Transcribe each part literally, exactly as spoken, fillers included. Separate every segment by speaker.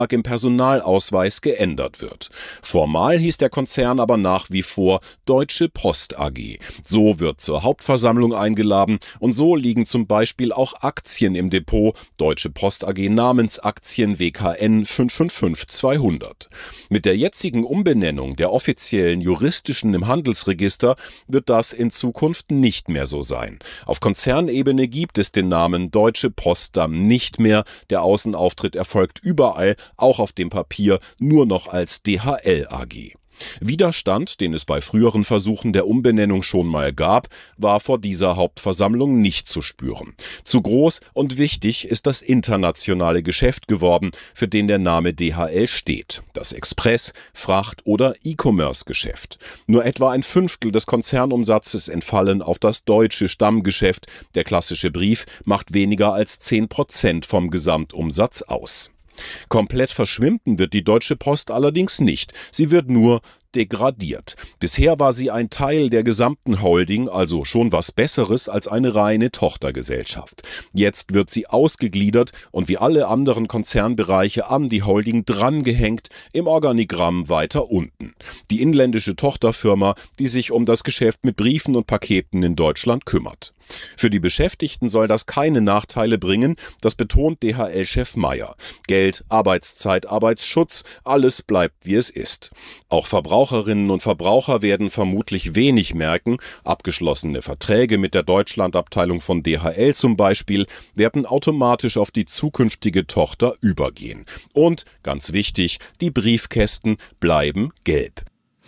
Speaker 1: im Personalausweis geändert wird. Formal hieß der Konzern aber nach wie vor Deutsche Post A G. So wird zur Hauptversammlung eingeladen und so liegen zum Beispiel auch Aktien im Depot, Deutsche Post A G Namensaktien W K N fünf fünf fünf zweihundert. Mit der jetzigen Umbenennung der offiziellen juristischen im Handelsregister wird das in Zukunft nicht mehr so sein. Auf Konzernebene gibt es den Namen Deutsche Post dann nicht mehr. Der Außenauftritt erfolgt überall, auch auf dem Papier, nur noch als D H L A G. Widerstand, den es bei früheren Versuchen der Umbenennung schon mal gab, war vor dieser Hauptversammlung nicht zu spüren. Zu groß und wichtig ist das internationale Geschäft geworden, für den der Name D H L steht. Das Express-, Fracht- oder E-Commerce-Geschäft. Nur etwa ein Fünftel des Konzernumsatzes entfallen auf das deutsche Stammgeschäft. Der klassische Brief macht weniger als zehn Prozent vom Gesamtumsatz aus. Komplett verschwinden wird die Deutsche Post allerdings nicht. Sie wird nur degradiert. Bisher war sie ein Teil der gesamten Holding, also schon was Besseres als eine reine Tochtergesellschaft. Jetzt wird sie ausgegliedert und wie alle anderen Konzernbereiche an die Holding drangehängt, im Organigramm weiter unten. Die inländische Tochterfirma, die sich um das Geschäft mit Briefen und Paketen in Deutschland kümmert. Für die Beschäftigten soll das keine Nachteile bringen, das betont D H L-Chef Meyer. Geld, Arbeitszeit, Arbeitsschutz, alles bleibt wie es ist. Auch Verbraucherinnen und Verbraucher werden vermutlich wenig merken. Abgeschlossene Verträge mit der Deutschlandabteilung von D H L zum Beispiel werden automatisch auf die zukünftige Tochter übergehen. Und, ganz wichtig, die Briefkästen bleiben gelb.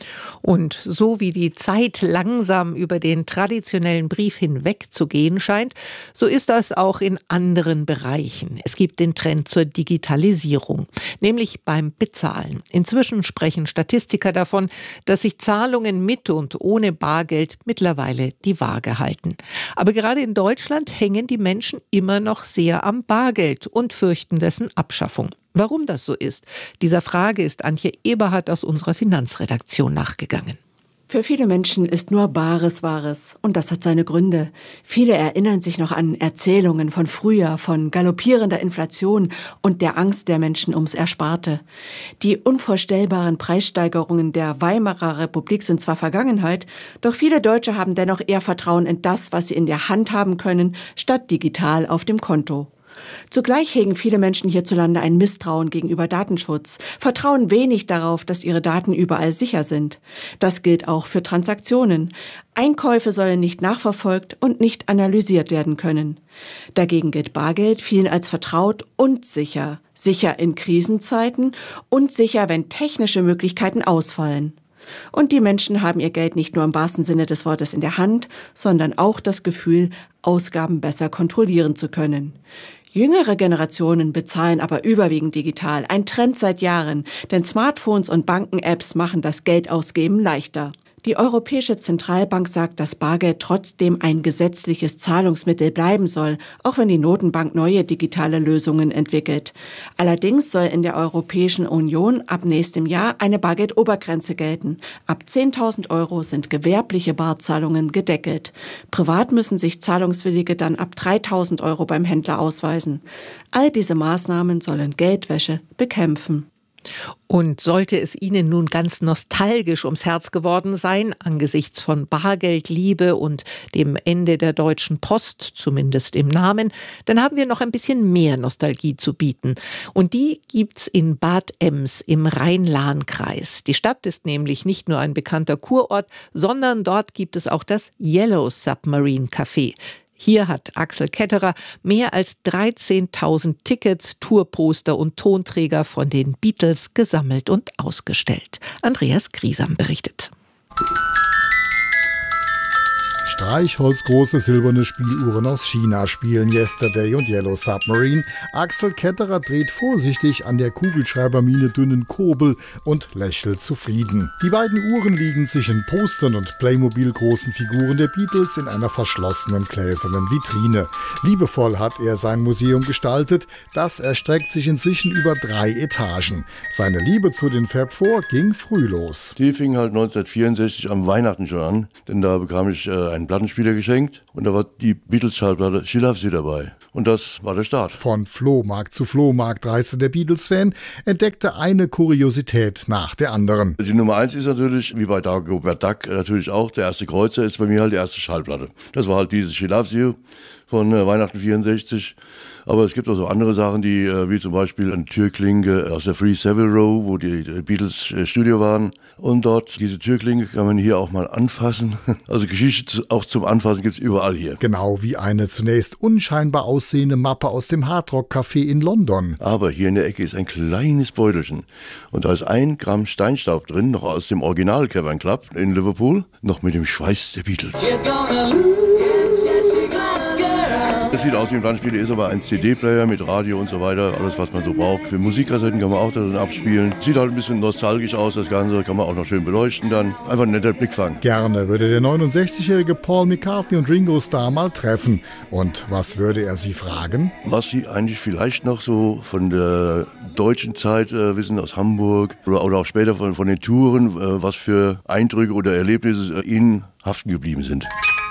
Speaker 2: Und so wie die Zeit langsam über den traditionellen Brief hinwegzugehen scheint, so ist das auch in anderen Bereichen. Es gibt den Trend zur Digitalisierung, nämlich beim Bezahlen. Inzwischen sprechen Statistiker davon, dass sich Zahlungen mit und ohne Bargeld mittlerweile die Waage halten. Aber gerade in Deutschland hängen die Menschen immer noch sehr am Bargeld und fürchten dessen Abschaffung. Warum das so ist, dieser Frage ist Antje Eberhardt aus unserer Finanzredaktion nachgegangen.
Speaker 3: Für viele Menschen ist nur Bares Wahres und das hat seine Gründe. Viele erinnern sich noch an Erzählungen von früher, von galoppierender Inflation und der Angst der Menschen ums Ersparte. Die unvorstellbaren Preissteigerungen der Weimarer Republik sind zwar Vergangenheit, doch viele Deutsche haben dennoch eher Vertrauen in das, was sie in der Hand haben können, statt digital auf dem Konto. Zugleich hegen viele Menschen hierzulande ein Misstrauen gegenüber Datenschutz, vertrauen wenig darauf, dass ihre Daten überall sicher sind. Das gilt auch für Transaktionen. Einkäufe sollen nicht nachverfolgt und nicht analysiert werden können. Dagegen gilt Bargeld vielen als vertraut und sicher. Sicher in Krisenzeiten und sicher, wenn technische Möglichkeiten ausfallen. Und die Menschen haben ihr Geld nicht nur im wahrsten Sinne des Wortes in der Hand, sondern auch das Gefühl, Ausgaben besser kontrollieren zu können. Jüngere Generationen bezahlen aber überwiegend digital, ein Trend seit Jahren, denn Smartphones und Banken-Apps machen das Geldausgeben leichter. Die Europäische Zentralbank sagt, dass Bargeld trotzdem ein gesetzliches Zahlungsmittel bleiben soll, auch wenn die Notenbank neue digitale Lösungen entwickelt. Allerdings soll in der Europäischen Union ab nächstem Jahr eine Bargeldobergrenze gelten. Ab zehntausend Euro sind gewerbliche Barzahlungen gedeckelt. Privat müssen sich Zahlungswillige dann ab dreitausend Euro beim Händler ausweisen. All diese Maßnahmen sollen Geldwäsche bekämpfen.
Speaker 2: Und sollte es Ihnen nun ganz nostalgisch ums Herz geworden sein, angesichts von Bargeldliebe und dem Ende der Deutschen Post, zumindest im Namen, dann haben wir noch ein bisschen mehr Nostalgie zu bieten. Und die gibt's in Bad Ems im Rhein-Lahn-Kreis. Die Stadt ist nämlich nicht nur ein bekannter Kurort, sondern dort gibt es auch das Yellow Submarine Café. Hier hat Axel Ketterer mehr als dreizehntausend Tickets, Tourposter und Tonträger von den Beatles gesammelt und ausgestellt. Andreas Griesam berichtet.
Speaker 4: Streichholzgroße silberne Spieluhren aus China spielen Yesterday und Yellow Submarine. Axel Ketterer dreht vorsichtig an der Kugelschreibermine dünnen Kurbel und lächelt zufrieden. Die beiden Uhren liegen zwischen Postern und Playmobil-großen Figuren der Beatles in einer verschlossenen gläsernen Vitrine. Liebevoll hat er sein Museum gestaltet. Das erstreckt sich inzwischen über drei Etagen. Seine Liebe zu den Fab Four ging früh los.
Speaker 5: Die fing halt neunzehnhundertvierundsechzig am Weihnachten schon an, denn da bekam ich äh, einen Plattenspieler geschenkt und da war die Beatles-Schallplatte She Loves You dabei. Und das war der Start.
Speaker 4: Von Flohmarkt zu Flohmarkt reiste der Beatles-Fan, entdeckte eine Kuriosität nach der anderen.
Speaker 5: Die Nummer eins ist natürlich, wie bei Dagobert Duck, natürlich auch, der erste Kreuzer ist bei mir halt die erste Schallplatte. Das war halt diese She Loves You von äh, Weihnachten vierundsechzig. Aber es gibt auch so andere Sachen, die äh, wie zum Beispiel eine Türklinke aus der Free Savile Row, wo die äh, Beatles äh, Studio waren. Und dort, diese Türklinke kann man hier auch mal anfassen. Also Geschichte auch zum Anfassen gibt's überall hier.
Speaker 4: Genau wie eine zunächst unscheinbar aussehende Mappe aus dem Hardrock-Café in London.
Speaker 5: Aber hier in der Ecke ist ein kleines Beutelchen. Und da ist ein Gramm Steinstaub drin, noch aus dem Original Cavern Club in Liverpool, noch mit dem Schweiß der Beatles. Es sieht aus wie ein Planspiel, ist aber ein C D-Player mit Radio und so weiter, alles was man so braucht. Für Musikkassetten kann man auch das abspielen. Sieht halt ein bisschen nostalgisch aus, das Ganze, kann man auch noch schön beleuchten dann. Einfach ein netter Blickfang.
Speaker 4: Gerne würde der neunundsechzigjährige Paul McCartney und Ringo Starr mal treffen. Und was würde er sie fragen?
Speaker 5: Was sie eigentlich vielleicht noch so von der deutschen Zeit äh, wissen, aus Hamburg oder, oder auch später von, von den Touren, äh, was für Eindrücke oder Erlebnisse äh, ihnen haften geblieben sind.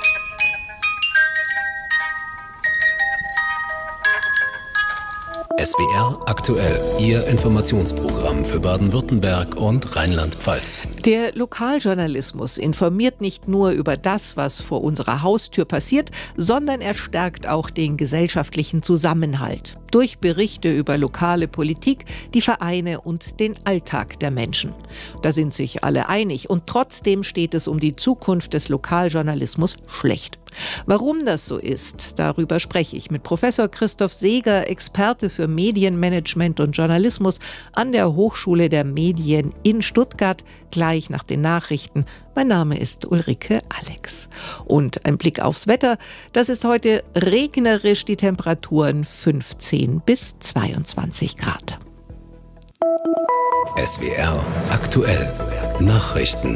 Speaker 6: S W R aktuell, Ihr Informationsprogramm für Baden-Württemberg und Rheinland-Pfalz.
Speaker 2: Der Lokaljournalismus informiert nicht nur über das, was vor unserer Haustür passiert, sondern er stärkt auch den gesellschaftlichen Zusammenhalt. Durch Berichte über lokale Politik, die Vereine und den Alltag der Menschen. Da sind sich alle einig und trotzdem steht es um die Zukunft des Lokaljournalismus schlecht. Warum das so ist, darüber spreche ich mit Professor Christoph Seeger, Experte für Medienmanagement und Journalismus an der Hochschule der Medien in Stuttgart, gleich nach den Nachrichten. Mein Name ist Ulrike Alex. Und ein Blick aufs Wetter, das ist heute regnerisch, die Temperaturen fünfzehn bis zweiundzwanzig Grad.
Speaker 6: S W R aktuell, Nachrichten.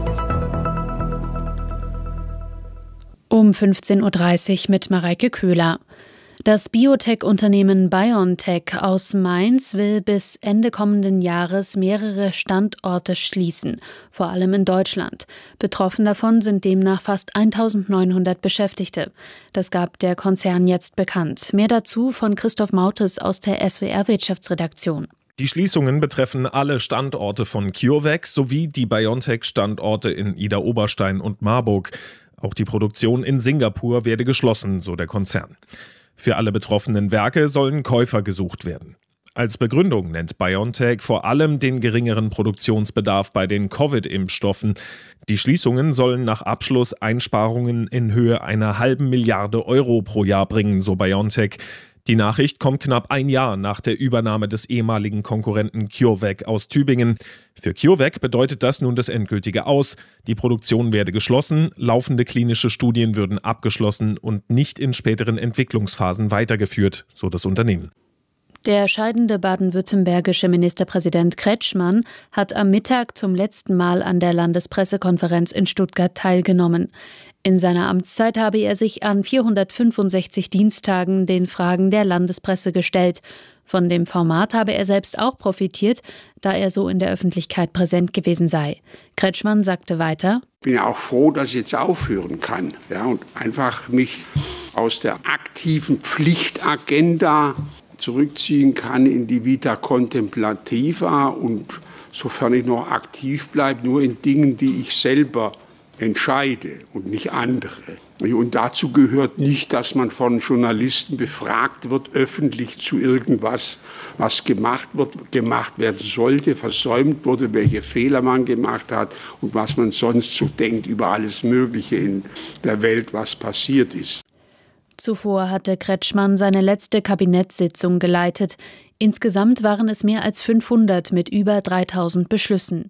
Speaker 7: Um fünfzehn Uhr dreißig mit Mareike Köhler. Das Biotech-Unternehmen BioNTech aus Mainz will bis Ende kommenden Jahres mehrere Standorte schließen, vor allem in Deutschland. Betroffen davon sind demnach fast eintausendneunhundert Beschäftigte. Das gab der Konzern jetzt bekannt. Mehr dazu von Christoph Mautes aus der S W R-Wirtschaftsredaktion.
Speaker 8: Die Schließungen betreffen alle Standorte von CureVac sowie die BioNTech-Standorte in Idar-Oberstein und Marburg. Auch die Produktion in Singapur werde geschlossen, so der Konzern. Für alle betroffenen Werke sollen Käufer gesucht werden. Als Begründung nennt BioNTech vor allem den geringeren Produktionsbedarf bei den Covid-Impfstoffen. Die Schließungen sollen nach Abschluss Einsparungen in Höhe einer halben Milliarde Euro pro Jahr bringen, so BioNTech. Die Nachricht kommt knapp ein Jahr nach der Übernahme des ehemaligen Konkurrenten CureVac aus Tübingen. Für CureVac bedeutet das nun das endgültige Aus. Die Produktion werde geschlossen, laufende klinische Studien würden abgeschlossen und nicht in späteren Entwicklungsphasen weitergeführt, so das Unternehmen.
Speaker 7: Der scheidende baden-württembergische Ministerpräsident Kretschmann hat am Mittag zum letzten Mal an der Landespressekonferenz in Stuttgart teilgenommen. In seiner Amtszeit habe er sich an vierhundertfünfundsechzig Diensttagen den Fragen der Landespresse gestellt. Von dem Format habe er selbst auch profitiert, da er so in der Öffentlichkeit präsent gewesen sei. Kretschmann sagte weiter:
Speaker 9: Ich bin ja auch froh, dass ich jetzt aufhören kann, ja, und einfach mich aus der aktiven Pflichtagenda zurückziehen kann in die Vita Contemplativa und, sofern ich noch aktiv bleibe, nur in Dingen, die ich selber entscheide und nicht andere. Und dazu gehört nicht, dass man von Journalisten befragt wird, öffentlich zu irgendwas, was gemacht wird, gemacht werden sollte, versäumt wurde, welche Fehler man gemacht hat und was man sonst so denkt über alles Mögliche in der Welt, was passiert ist.
Speaker 7: Zuvor hatte Kretschmann seine letzte Kabinettssitzung geleitet. Insgesamt waren es mehr als fünfhundert mit über dreitausend Beschlüssen.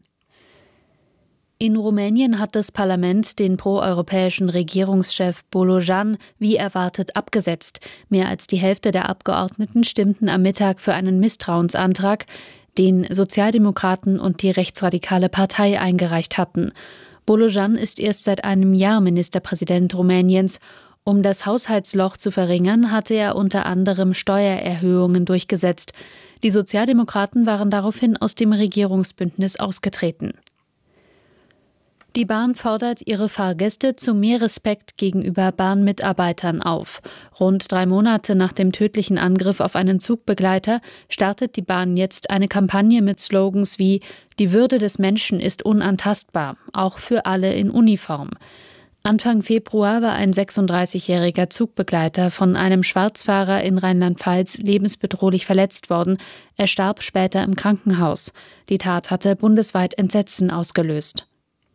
Speaker 7: In Rumänien hat das Parlament den proeuropäischen Regierungschef Bolojan wie erwartet abgesetzt. Mehr als die Hälfte der Abgeordneten stimmten am Mittag für einen Misstrauensantrag, den Sozialdemokraten und die rechtsradikale Partei eingereicht hatten. Bolojan ist erst seit einem Jahr Ministerpräsident Rumäniens. Um das Haushaltsloch zu verringern, hatte er unter anderem Steuererhöhungen durchgesetzt. Die Sozialdemokraten waren daraufhin aus dem Regierungsbündnis ausgetreten. Die Bahn fordert ihre Fahrgäste zu mehr Respekt gegenüber Bahnmitarbeitern auf. Rund drei Monate nach dem tödlichen Angriff auf einen Zugbegleiter startet die Bahn jetzt eine Kampagne mit Slogans wie „Die Würde des Menschen ist unantastbar“, auch für alle in Uniform. Anfang Februar war ein sechsunddreißigjähriger Zugbegleiter von einem Schwarzfahrer in Rheinland-Pfalz lebensbedrohlich verletzt worden. Er starb später im Krankenhaus. Die Tat hatte bundesweit Entsetzen ausgelöst.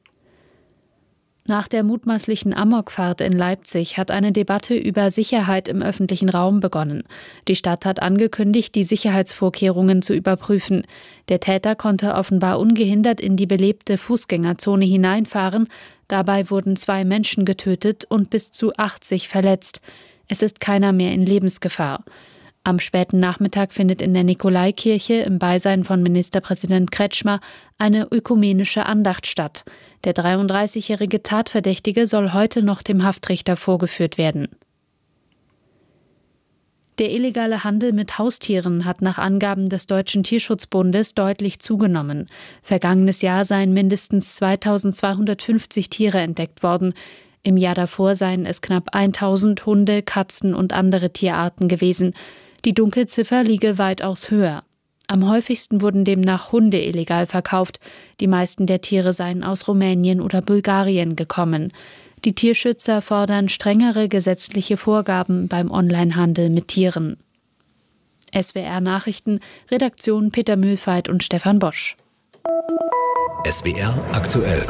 Speaker 7: Nach der mutmaßlichen Amokfahrt in Leipzig hat eine Debatte über Sicherheit im öffentlichen Raum begonnen. Die Stadt hat angekündigt, die Sicherheitsvorkehrungen zu überprüfen. Der Täter konnte offenbar ungehindert in die belebte Fußgängerzone hineinfahren. Dabei wurden zwei Menschen getötet und bis zu achtzig verletzt. Es ist keiner mehr in Lebensgefahr. Am späten Nachmittag findet in der Nikolaikirche im Beisein von Ministerpräsident Kretschmer eine ökumenische Andacht statt. Der dreiunddreißigjährige Tatverdächtige soll heute noch dem Haftrichter vorgeführt werden. Der illegale Handel mit Haustieren hat nach Angaben des Deutschen Tierschutzbundes deutlich zugenommen. Vergangenes Jahr seien mindestens zweitausendzweihundertfünfzig Tiere entdeckt worden. Im Jahr davor seien es knapp tausend Hunde, Katzen und andere Tierarten gewesen. Die Dunkelziffer liege weitaus höher. Am häufigsten wurden demnach Hunde illegal verkauft. Die meisten der Tiere seien aus Rumänien oder Bulgarien gekommen. Die Tierschützer fordern strengere gesetzliche Vorgaben beim Onlinehandel mit Tieren. S W R Nachrichten, Redaktion Peter Mühlfeit und Stefan Bosch.
Speaker 6: S W R aktuell.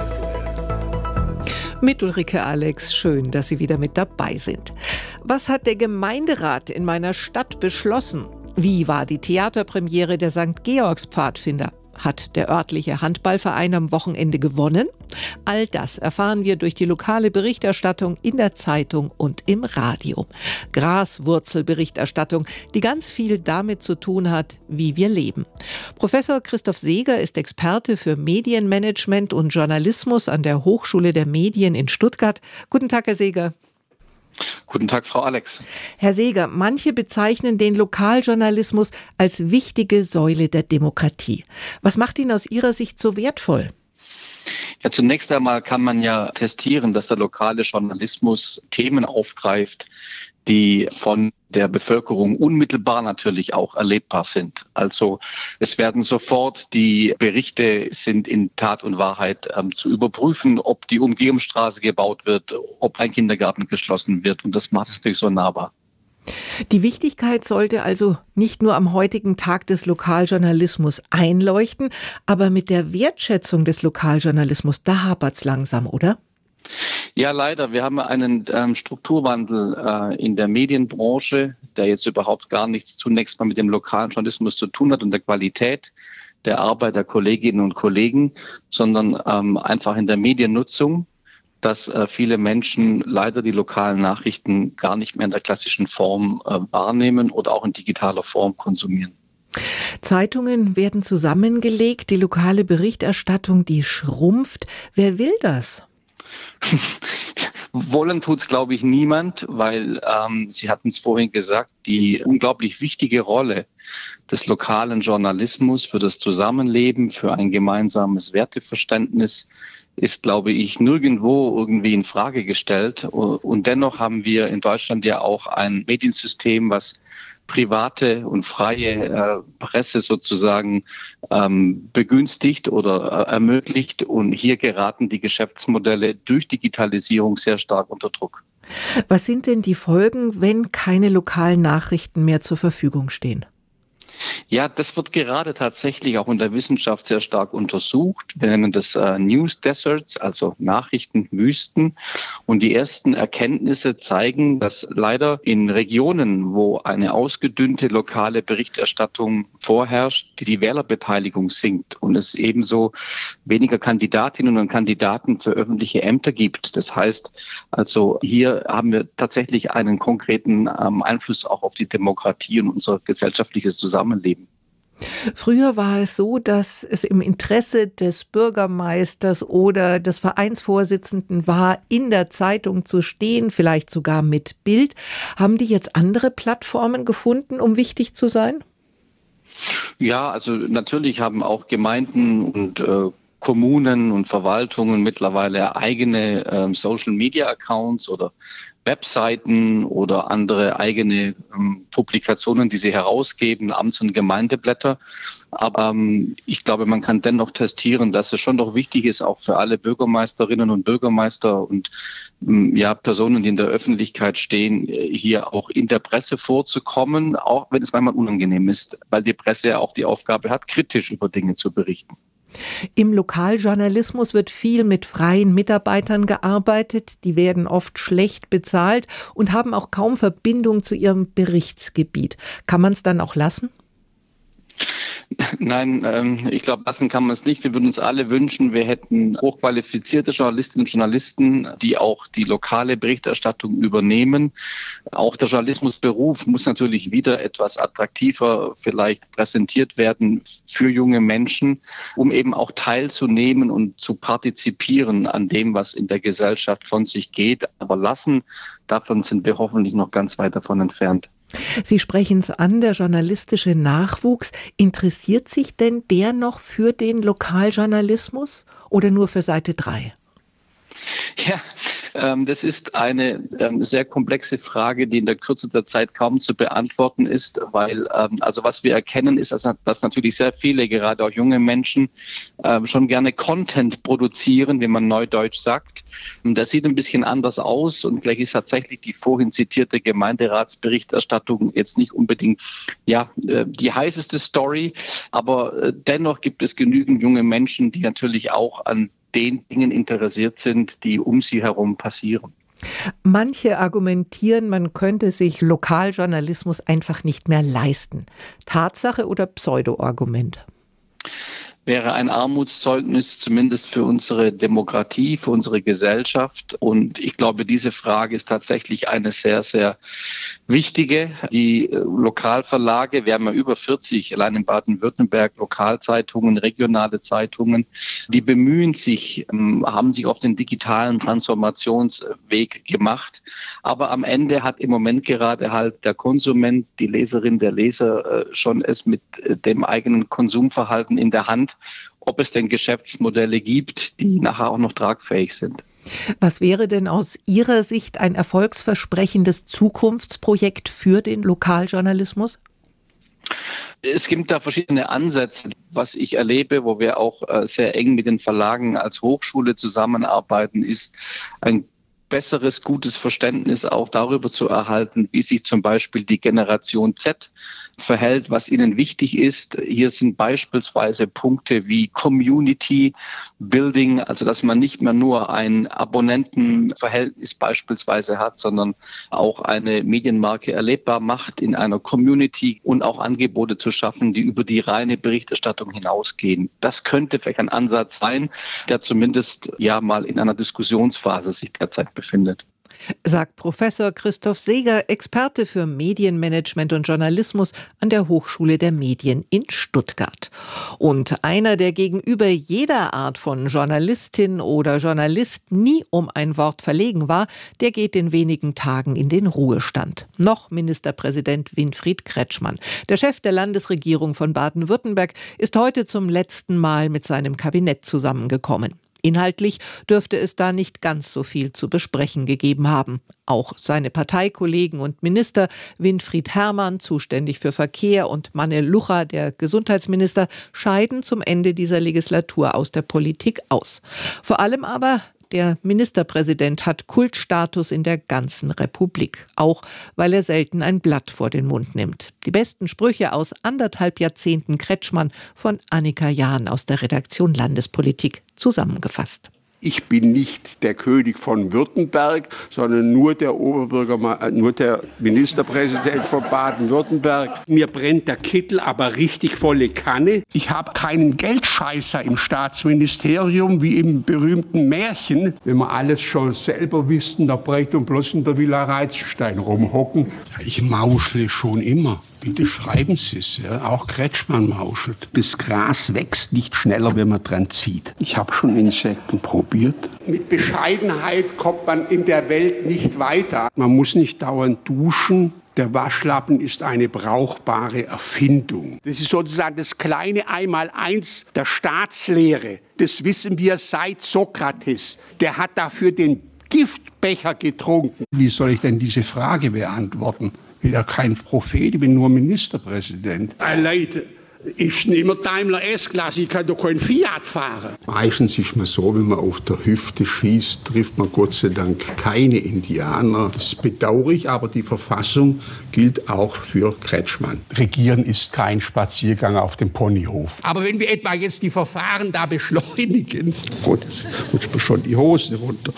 Speaker 2: Mit Ulrike Alex, schön, dass Sie wieder mit dabei sind. Was hat der Gemeinderat in meiner Stadt beschlossen? Wie war die Theaterpremiere der Sankt Georgs Pfadfinder? Hat der örtliche Handballverein am Wochenende gewonnen? All das erfahren wir durch die lokale Berichterstattung in der Zeitung und im Radio. Graswurzelberichterstattung, die ganz viel damit zu tun hat, wie wir leben. Professor Christoph Seeger ist Experte für Medienmanagement und Journalismus an der Hochschule der Medien in Stuttgart. Guten Tag, Herr Seeger.
Speaker 10: Guten Tag, Frau Alex.
Speaker 2: Herr Seeger, manche bezeichnen den Lokaljournalismus als wichtige Säule der Demokratie. Was macht ihn aus Ihrer Sicht so wertvoll?
Speaker 10: Ja, zunächst einmal kann man ja testieren, dass der lokale Journalismus Themen aufgreift, die von der Bevölkerung unmittelbar natürlich auch erlebbar sind. Also es werden sofort die Berichte sind in Tat und Wahrheit ähm, zu überprüfen, ob die Umgehungsstraße gebaut wird, ob ein Kindergarten geschlossen wird. Und das macht es natürlich so nahbar.
Speaker 2: Die Wichtigkeit sollte also nicht nur am heutigen Tag des Lokaljournalismus einleuchten, aber mit der Wertschätzung des Lokaljournalismus, da hapert's langsam, oder?
Speaker 10: Ja, leider. Wir haben einen ähm, Strukturwandel äh, in der Medienbranche, der jetzt überhaupt gar nichts zunächst mal mit dem lokalen Journalismus zu tun hat und der Qualität der Arbeit der Kolleginnen und Kollegen, sondern ähm, einfach in der Mediennutzung, dass äh, viele Menschen leider die lokalen Nachrichten gar nicht mehr in der klassischen Form äh, wahrnehmen oder auch in digitaler Form konsumieren.
Speaker 2: Zeitungen werden zusammengelegt, die lokale Berichterstattung, die schrumpft. Wer will das?
Speaker 10: Wollen tut's, glaube ich, niemand, weil ähm, Sie hatten es vorhin gesagt, die unglaublich wichtige Rolle des lokalen Journalismus für das Zusammenleben, für ein gemeinsames Werteverständnis ist, glaube ich, nirgendwo irgendwie in Frage gestellt. Und dennoch haben wir in Deutschland ja auch ein Mediensystem, was private und freie äh, Presse sozusagen ähm, begünstigt oder äh, ermöglicht. Und hier geraten die Geschäftsmodelle durch Digitalisierung sehr stark unter Druck.
Speaker 2: Was sind denn die Folgen, wenn keine lokalen Nachrichten mehr zur Verfügung stehen?
Speaker 10: Ja, das wird gerade tatsächlich auch in der Wissenschaft sehr stark untersucht. Wir nennen das äh, News Deserts, also Nachrichtenwüsten. Und die ersten Erkenntnisse zeigen, dass leider in Regionen, wo eine ausgedünnte lokale Berichterstattung vorherrscht, die Wählerbeteiligung sinkt und es ebenso weniger Kandidatinnen und Kandidaten für öffentliche Ämter gibt. Das heißt, also hier haben wir tatsächlich einen konkreten ähm, Einfluss auch auf die Demokratie und unser gesellschaftliches Zusammenleben.
Speaker 2: Früher war es so, dass es im Interesse des Bürgermeisters oder des Vereinsvorsitzenden war, in der Zeitung zu stehen, vielleicht sogar mit Bild. Haben die jetzt andere Plattformen gefunden, um wichtig zu sein?
Speaker 10: Ja, also natürlich haben auch Gemeinden und äh, Kommunen und Verwaltungen mittlerweile eigene äh, Social-Media-Accounts oder Webseiten oder andere eigene ähm, Publikationen, die sie herausgeben, Amts- und Gemeindeblätter. Aber ähm, ich glaube, man kann dennoch testieren, dass es schon doch wichtig ist, auch für alle Bürgermeisterinnen und Bürgermeister und ähm, ja, Personen, die in der Öffentlichkeit stehen, hier auch in der Presse vorzukommen, auch wenn es manchmal unangenehm ist, weil die Presse ja auch die Aufgabe hat, kritisch über Dinge zu berichten.
Speaker 2: Im Lokaljournalismus wird viel mit freien Mitarbeitern gearbeitet. Die werden oft schlecht bezahlt und haben auch kaum Verbindung zu ihrem Berichtsgebiet. Kann man es dann auch lassen?
Speaker 10: Nein, ähm, ich glaube, lassen kann man es nicht. Wir würden uns alle wünschen, wir hätten hochqualifizierte Journalistinnen und Journalisten, die auch die lokale Berichterstattung übernehmen. Auch der Journalismusberuf muss natürlich wieder etwas attraktiver vielleicht präsentiert werden für junge Menschen, um eben auch teilzunehmen und zu partizipieren an dem, was in der Gesellschaft von sich geht. Aber lassen, davon sind wir hoffentlich noch ganz weit davon entfernt.
Speaker 2: Sie sprechen es an, der journalistische Nachwuchs. Interessiert sich denn der noch für den Lokaljournalismus oder nur für Seite drei?
Speaker 10: Ja, ähm, das ist eine ähm, sehr komplexe Frage, die in der Kürze der Zeit kaum zu beantworten ist, weil ähm, also was wir erkennen ist, dass, dass natürlich sehr viele, gerade auch junge Menschen, ähm, schon gerne Content produzieren, wie man neudeutsch sagt. Das sieht ein bisschen anders aus und vielleicht ist tatsächlich die vorhin zitierte Gemeinderatsberichterstattung jetzt nicht unbedingt ja äh, die heißeste Story, aber äh, dennoch gibt es genügend junge Menschen, die natürlich auch an den Dingen interessiert sind, die um sie herum passieren.
Speaker 2: Manche argumentieren, man könnte sich Lokaljournalismus einfach nicht mehr leisten. Tatsache oder Pseudo-Argument?
Speaker 10: Wäre ein Armutszeugnis zumindest für unsere Demokratie, für unsere Gesellschaft. Und ich glaube, diese Frage ist tatsächlich eine sehr, sehr wichtige. Die Lokalverlage, wir haben ja über vierzig, allein in Baden-Württemberg, Lokalzeitungen, regionale Zeitungen, die bemühen sich, haben sich auf den digitalen Transformationsweg gemacht. Aber am Ende hat im Moment gerade halt der Konsument, die Leserin, der Leser schon es mit dem eigenen Konsumverhalten in der Hand, ob es denn Geschäftsmodelle gibt, die nachher auch noch tragfähig sind.
Speaker 2: Was wäre denn aus Ihrer Sicht ein erfolgsversprechendes Zukunftsprojekt für den Lokaljournalismus?
Speaker 10: Es gibt da verschiedene Ansätze. Was ich erlebe, wo wir auch sehr eng mit den Verlagen als Hochschule zusammenarbeiten, ist ein besseres, gutes Verständnis auch darüber zu erhalten, wie sich zum Beispiel die Generation Z verhält, was ihnen wichtig ist. Hier sind beispielsweise Punkte wie Community Building, also dass man nicht mehr nur ein Abonnentenverhältnis beispielsweise hat, sondern auch eine Medienmarke erlebbar macht in einer Community und auch Angebote zu schaffen, die über die reine Berichterstattung hinausgehen. Das könnte vielleicht ein Ansatz sein, der zumindest ja mal in einer Diskussionsphase sich derzeit befindet.
Speaker 2: Sagt Professor Christoph Seeger, Experte für Medienmanagement und Journalismus an der Hochschule der Medien in Stuttgart. Und einer, der gegenüber jeder Art von Journalistin oder Journalist nie um ein Wort verlegen war, der geht in wenigen Tagen in den Ruhestand. Noch Ministerpräsident Winfried Kretschmann. Der Chef der Landesregierung von Baden-Württemberg ist heute zum letzten Mal mit seinem Kabinett zusammengekommen. Inhaltlich dürfte es da nicht ganz so viel zu besprechen gegeben haben. Auch seine Parteikollegen und Minister Winfried Herrmann, zuständig für Verkehr, und Manne Lucha, der Gesundheitsminister, scheiden zum Ende dieser Legislatur aus der Politik aus. Vor allem aber der Ministerpräsident hat Kultstatus in der ganzen Republik, auch weil er selten ein Blatt vor den Mund nimmt. Die besten Sprüche aus anderthalb Jahrzehnten Kretschmann von Annika Jahn aus der Redaktion Landespolitik zusammengefasst.
Speaker 9: Ich bin nicht der König von Württemberg, sondern nur der Oberbürgermeister, nur der Ministerpräsident von Baden-Württemberg. Mir brennt der Kittel aber richtig volle Kanne. Ich habe keinen Geldscheißer im Staatsministerium wie im berühmten Märchen. Wenn wir alles schon selber wüssten, da bräuchte man bloß in der Villa Reitzenstein rumhocken. Ich mauschle schon immer. Bitte schreiben Sie es, ja? Auch Kretschmann mauschelt. Das Gras wächst nicht schneller, wenn man dran zieht. Ich habe schon Insekten probiert. Mit Bescheidenheit kommt man in der Welt nicht weiter. Man muss nicht dauernd duschen. Der Waschlappen ist eine brauchbare Erfindung. Das ist sozusagen das kleine Einmaleins der Staatslehre. Das wissen wir seit Sokrates. Der hat dafür den Giftbecher getrunken. Wie soll ich denn diese Frage beantworten? Ich bin ja kein Prophet, ich bin nur Ministerpräsident. Hey Leute, ich nehme Daimler S-Klasse, ich kann doch kein Fiat fahren. Meistens ist man so, wenn man auf der Hüfte schießt, trifft man Gott sei Dank keine Indianer. Das bedauere ich, aber die Verfassung gilt auch für Kretschmann. Regieren ist kein Spaziergang auf dem Ponyhof. Aber wenn wir etwa jetzt die Verfahren da beschleunigen, Gott, jetzt rutscht mir schon die Hose runter.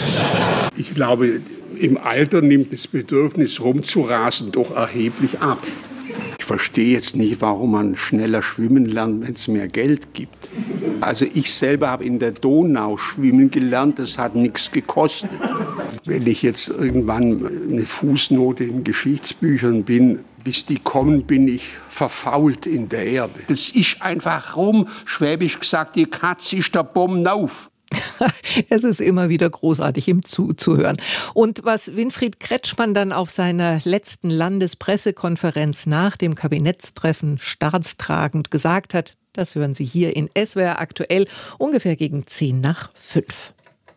Speaker 9: Ich glaube, im Alter nimmt das Bedürfnis rumzurasen doch erheblich ab. Ich verstehe jetzt nicht, warum man schneller schwimmen lernt, wenn es mehr Geld gibt. Also ich selber habe in der Donau schwimmen gelernt, das hat nichts gekostet. Wenn ich jetzt irgendwann eine Fußnote in Geschichtsbüchern bin, bis die kommen, bin ich verfault in der Erde. Das ist einfach rum, schwäbisch gesagt, die Katze ist der Bomben auf.
Speaker 2: Es ist immer wieder großartig, ihm zuzuhören. Und was Winfried Kretschmann dann auf seiner letzten Landespressekonferenz nach dem Kabinettstreffen staatstragend gesagt hat, das hören Sie hier in S W R aktuell, ungefähr gegen zehn nach fünf.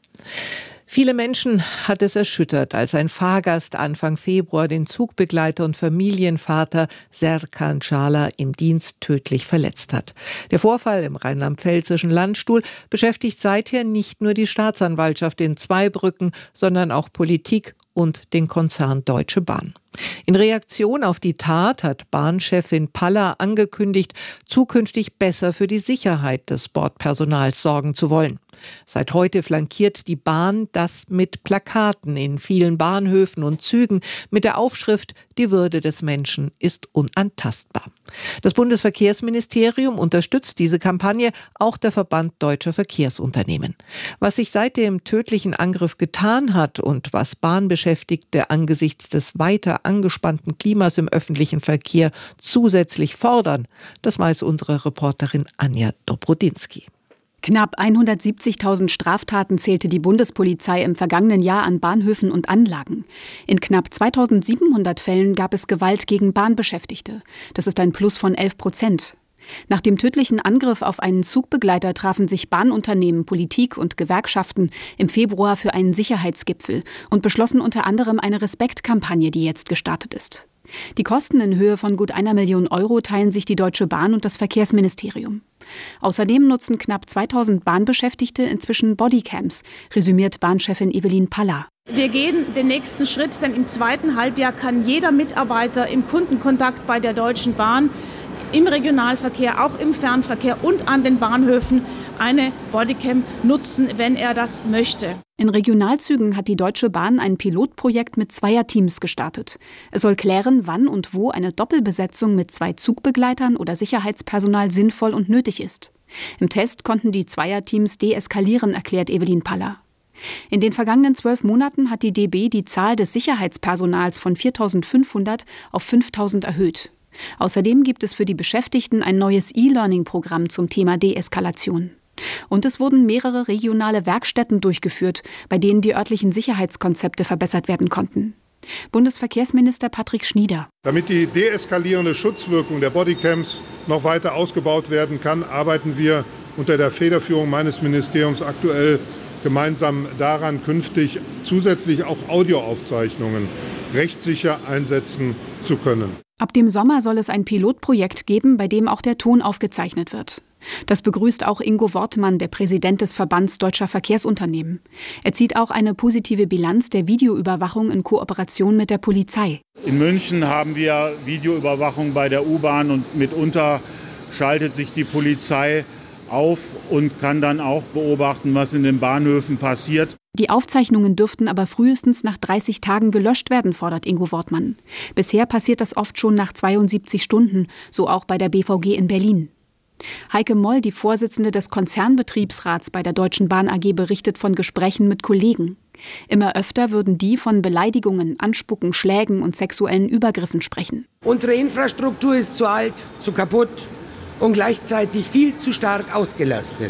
Speaker 2: Viele Menschen hat es erschüttert, als ein Fahrgast Anfang Februar den Zugbegleiter und Familienvater Serkan Çağlar im Dienst tödlich verletzt hat. Der Vorfall im rheinland-pfälzischen Landstuhl beschäftigt seither nicht nur die Staatsanwaltschaft in Zweibrücken, sondern auch Politik und den Konzern Deutsche Bahn. In Reaktion auf die Tat hat Bahnchefin Palla angekündigt, zukünftig besser für die Sicherheit des Bordpersonals sorgen zu wollen. Seit heute flankiert die Bahn das mit Plakaten in vielen Bahnhöfen und Zügen mit der Aufschrift „Die Würde des Menschen ist unantastbar". Das Bundesverkehrsministerium unterstützt diese Kampagne, auch der Verband Deutscher Verkehrsunternehmen. Was sich seit dem tödlichen Angriff getan hat und was Bahnbeschäftigte angesichts des weiter angespannten Klimas im öffentlichen Verkehr zusätzlich fordern, das weiß unsere Reporterin Anja Dobrodinsky.
Speaker 11: Knapp hundertsiebzigtausend Straftaten zählte die Bundespolizei im vergangenen Jahr an Bahnhöfen und Anlagen. In knapp zweitausendsiebenhundert Fällen gab es Gewalt gegen Bahnbeschäftigte. Das ist ein Plus von elf Prozent. Nach dem tödlichen Angriff auf einen Zugbegleiter trafen sich Bahnunternehmen, Politik und Gewerkschaften im Februar für einen Sicherheitsgipfel und beschlossen unter anderem eine Respektkampagne, die jetzt gestartet ist. Die Kosten in Höhe von gut einer Million Euro teilen sich die Deutsche Bahn und das Verkehrsministerium. Außerdem nutzen knapp zweitausend Bahnbeschäftigte inzwischen Bodycams, resümiert Bahnchefin Evelyn Palla.
Speaker 12: Wir gehen den nächsten Schritt, denn im zweiten Halbjahr kann jeder Mitarbeiter im Kundenkontakt bei der Deutschen Bahn im Regionalverkehr, auch im Fernverkehr und an den Bahnhöfen eine Bodycam nutzen, wenn er das möchte.
Speaker 11: In Regionalzügen hat die Deutsche Bahn ein Pilotprojekt mit Zweierteams gestartet. Es soll klären, wann und wo eine Doppelbesetzung mit zwei Zugbegleitern oder Sicherheitspersonal sinnvoll und nötig ist. Im Test konnten die Zweierteams deeskalieren, erklärt Evelyn Palla. In den vergangenen zwölf Monaten hat die D B die Zahl des Sicherheitspersonals von viertausendfünfhundert auf fünftausend erhöht. Außerdem gibt es für die Beschäftigten ein neues E-Learning-Programm zum Thema Deeskalation. Und es wurden mehrere regionale Werkstätten durchgeführt, bei denen die örtlichen Sicherheitskonzepte verbessert werden konnten. Bundesverkehrsminister Patrick Schnieder.
Speaker 13: Damit die deeskalierende Schutzwirkung der Bodycams noch weiter ausgebaut werden kann, arbeiten wir unter der Federführung meines Ministeriums aktuell gemeinsam daran, künftig zusätzlich auch Audioaufzeichnungen rechtssicher einsetzen zu können.
Speaker 11: Ab dem Sommer soll es ein Pilotprojekt geben, bei dem auch der Ton aufgezeichnet wird. Das begrüßt auch Ingo Wortmann, der Präsident des Verbands Deutscher Verkehrsunternehmen. Er zieht auch eine positive Bilanz der Videoüberwachung in Kooperation mit der Polizei.
Speaker 14: In München haben wir Videoüberwachung bei der U-Bahn und mitunter schaltet sich die Polizei auf und kann dann auch beobachten, was in den Bahnhöfen passiert.
Speaker 11: Die Aufzeichnungen dürften aber frühestens nach dreißig Tagen gelöscht werden, fordert Ingo Wortmann. Bisher passiert das oft schon nach zweiundsiebzig Stunden, so auch bei der B V G in Berlin. Heike Moll, die Vorsitzende des Konzernbetriebsrats bei der Deutschen Bahn A G, berichtet von Gesprächen mit Kollegen. Immer öfter würden die von Beleidigungen, Anspucken, Schlägen und sexuellen Übergriffen sprechen.
Speaker 15: Unsere Infrastruktur ist zu alt, zu kaputt und gleichzeitig viel zu stark ausgelastet.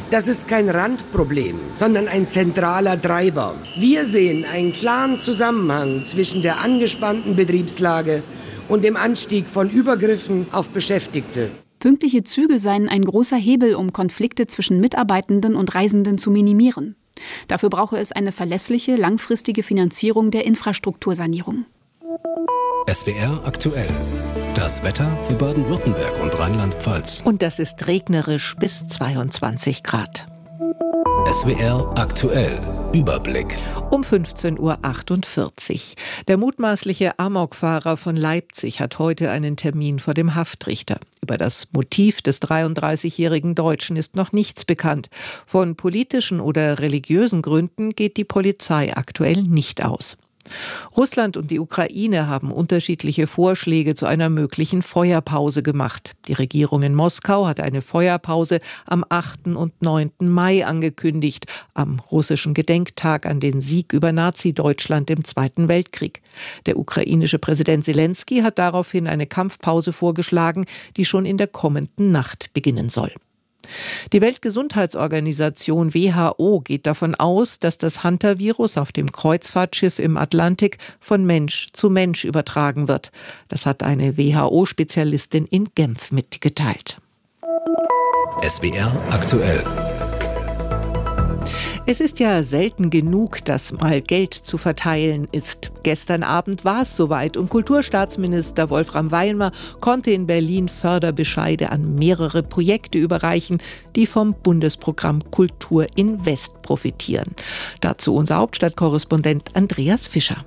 Speaker 15: Das ist kein Randproblem, sondern ein zentraler Treiber. Wir sehen einen klaren Zusammenhang zwischen der angespannten Betriebslage und dem Anstieg von Übergriffen auf Beschäftigte.
Speaker 11: Pünktliche Züge seien ein großer Hebel, um Konflikte zwischen Mitarbeitenden und Reisenden zu minimieren. Dafür brauche es eine verlässliche, langfristige Finanzierung der Infrastruktursanierung.
Speaker 6: S W R aktuell. Das Wetter für Baden-Württemberg und Rheinland-Pfalz.
Speaker 2: Und das ist regnerisch bis zweiundzwanzig Grad.
Speaker 6: S W R aktuell. Überblick.
Speaker 2: Um fünfzehn Uhr achtundvierzig. Der mutmaßliche Amokfahrer von Leipzig hat heute einen Termin vor dem Haftrichter. Über das Motiv des dreiunddreißigjährigen Deutschen ist noch nichts bekannt. Von politischen oder religiösen Gründen geht die Polizei aktuell nicht aus. Russland und die Ukraine haben unterschiedliche Vorschläge zu einer möglichen Feuerpause gemacht. Die Regierung in Moskau hat eine Feuerpause am achten und neunten Mai angekündigt, am russischen Gedenktag an den Sieg über Nazi-Deutschland im Zweiten Weltkrieg. Der ukrainische Präsident Selenskyj hat daraufhin eine Kampfpause vorgeschlagen, die schon in der kommenden Nacht beginnen soll. Die Weltgesundheitsorganisation W H O geht davon aus, dass das Hantavirus auf dem Kreuzfahrtschiff im Atlantik von Mensch zu Mensch übertragen wird. Das hat eine W H O-Spezialistin in Genf mitgeteilt.
Speaker 6: S W R aktuell.
Speaker 2: Es ist ja selten genug, dass mal Geld zu verteilen ist. Gestern Abend war es soweit und Kulturstaatsminister Wolfram Weilmer konnte in Berlin Förderbescheide an mehrere Projekte überreichen, die vom Bundesprogramm Kultur in West profitieren. Dazu unser Hauptstadtkorrespondent Andreas Fischer.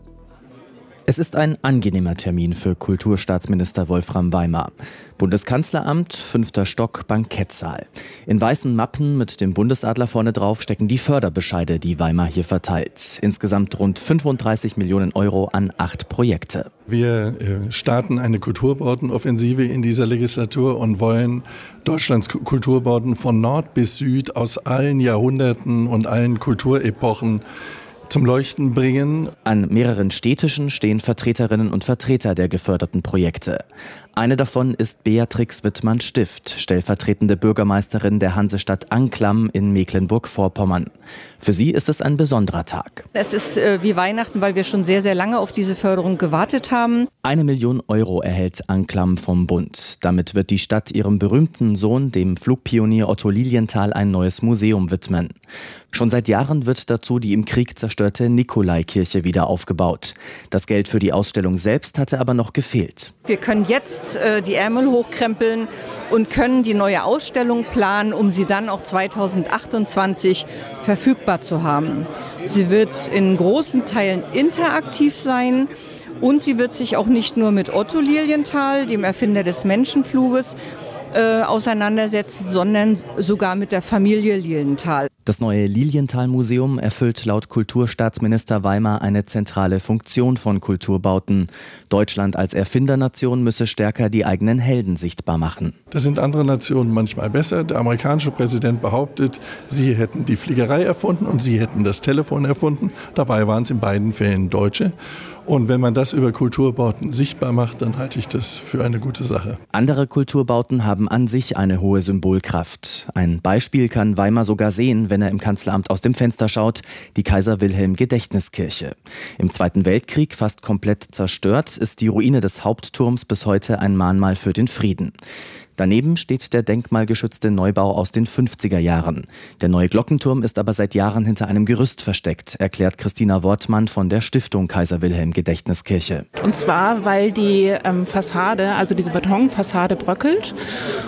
Speaker 16: Es ist ein angenehmer Termin für Kulturstaatsminister Wolfram Weilmer. Bundeskanzleramt, fünfter Stock, Bankettsaal. In weißen Mappen mit dem Bundesadler vorne drauf stecken die Förderbescheide, die Weilmer hier verteilt. Insgesamt rund fünfunddreißig Millionen Euro an acht Projekte.
Speaker 17: Wir starten eine Kulturbordenoffensive in dieser Legislatur und wollen Deutschlands Kulturborden von Nord bis Süd aus allen Jahrhunderten und allen Kulturepochen zum Leuchten bringen.
Speaker 16: An mehreren Städtischen stehen Vertreterinnen und Vertreter der geförderten Projekte. Eine davon ist Beatrix Wittmann-Stift, stellvertretende Bürgermeisterin der Hansestadt Anklam in Mecklenburg-Vorpommern. Für sie ist es ein besonderer Tag.
Speaker 18: Es ist äh, wie Weihnachten, weil wir schon sehr, sehr lange auf diese Förderung gewartet haben.
Speaker 16: Eine Million Euro erhält Anklam vom Bund. Damit wird die Stadt ihrem berühmten Sohn, dem Flugpionier Otto Lilienthal, ein neues Museum widmen. Schon seit Jahren wird dazu die im Krieg zerstörte Nikolaikirche wieder aufgebaut. Das Geld für die Ausstellung selbst hatte aber noch gefehlt.
Speaker 18: Wir können jetzt äh, die Ärmel hochkrempeln und können die neue Ausstellung planen, um sie dann auch zweitausendachtundzwanzig verfügbar zu haben. Sie wird in großen Teilen interaktiv sein und sie wird sich auch nicht nur mit Otto Lilienthal, dem Erfinder des Menschenfluges, äh, auseinandersetzen, sondern sogar mit der Familie Lilienthal.
Speaker 16: Das neue Lilienthal-Museum erfüllt laut Kulturstaatsminister Weilmer eine zentrale Funktion von Kulturbauten. Deutschland als Erfindernation müsse stärker die eigenen Helden sichtbar machen.
Speaker 17: Das sind andere Nationen manchmal besser. Der amerikanische Präsident behauptet, sie hätten die Fliegerei erfunden und sie hätten das Telefon erfunden. Dabei waren es in beiden Fällen Deutsche. Und wenn man das über Kulturbauten sichtbar macht, dann halte ich das für eine gute Sache.
Speaker 16: Andere Kulturbauten haben an sich eine hohe Symbolkraft. Ein Beispiel kann Weilmer sogar sehen, wenn er im Kanzleramt aus dem Fenster schaut, die Kaiser-Wilhelm-Gedächtniskirche. Im Zweiten Weltkrieg fast komplett zerstört, ist die Ruine des Hauptturms bis heute ein Mahnmal für den Frieden. Daneben steht der denkmalgeschützte Neubau aus den fünfziger Jahren. Der neue Glockenturm ist aber seit Jahren hinter einem Gerüst versteckt, erklärt Christina Wortmann von der Stiftung Kaiser-Wilhelm-Gedächtniskirche.
Speaker 19: Und zwar, weil die ähm, Fassade, also diese Betonfassade bröckelt.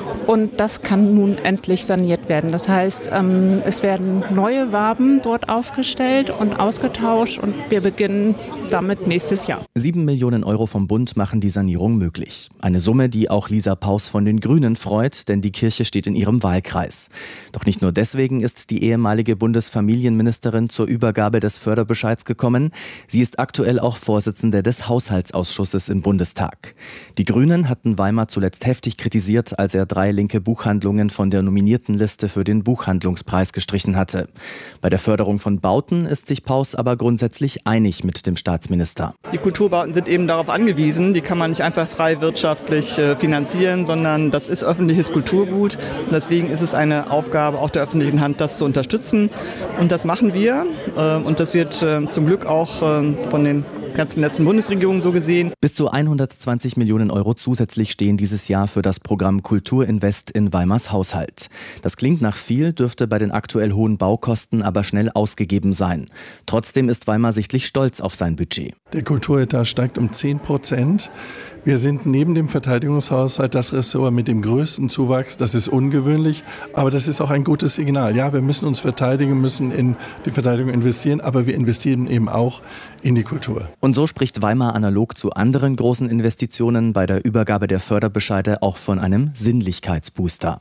Speaker 19: Und das kann nun endlich saniert werden. Das heißt, ähm, es werden neue Waben dort aufgestellt und ausgetauscht und wir beginnen damit nächstes Jahr.
Speaker 16: Sieben Millionen Euro vom Bund machen die Sanierung möglich. Eine Summe, die auch Lisa Paus von den Grünen freut, denn die Kirche steht in ihrem Wahlkreis. Doch nicht nur deswegen ist die ehemalige Bundesfamilienministerin zur Übergabe des Förderbescheids gekommen. Sie ist aktuell auch Vorsitzende des Haushaltsausschusses im Bundestag. Die Grünen hatten Weilmer zuletzt heftig kritisiert, als er drei linke Buchhandlungen von der nominierten Liste für den Buchhandlungspreis gestrichen hatte. Bei der Förderung von Bauten ist sich Paus aber grundsätzlich einig mit dem Staatsminister.
Speaker 20: Die Kulturbauten sind eben darauf angewiesen, die kann man nicht einfach frei wirtschaftlich äh, finanzieren, sondern das das ist öffentliches Kulturgut. Deswegen ist es eine Aufgabe auch der öffentlichen Hand, das zu unterstützen. Und das machen wir. Und das wird zum Glück auch von den ganzen letzten Bundesregierungen so gesehen.
Speaker 16: Bis zu hundertzwanzig Millionen Euro zusätzlich stehen dieses Jahr für das Programm Kulturinvest in Weimars Haushalt. Das klingt nach viel, dürfte bei den aktuell hohen Baukosten aber schnell ausgegeben sein. Trotzdem ist Weimar sichtlich stolz auf sein Budget.
Speaker 17: Der Kulturetat steigt um zehn Prozent. Wir sind neben dem Verteidigungshaushalt das Ressort mit dem größten Zuwachs. Das ist ungewöhnlich, aber das ist auch ein gutes Signal. Ja, wir müssen uns verteidigen, müssen in die Verteidigung investieren, aber wir investieren eben auch in die Kultur.
Speaker 16: Und so spricht Weimar analog zu anderen großen Investitionen bei der Übergabe der Förderbescheide auch von einem Sinnlichkeitsbooster.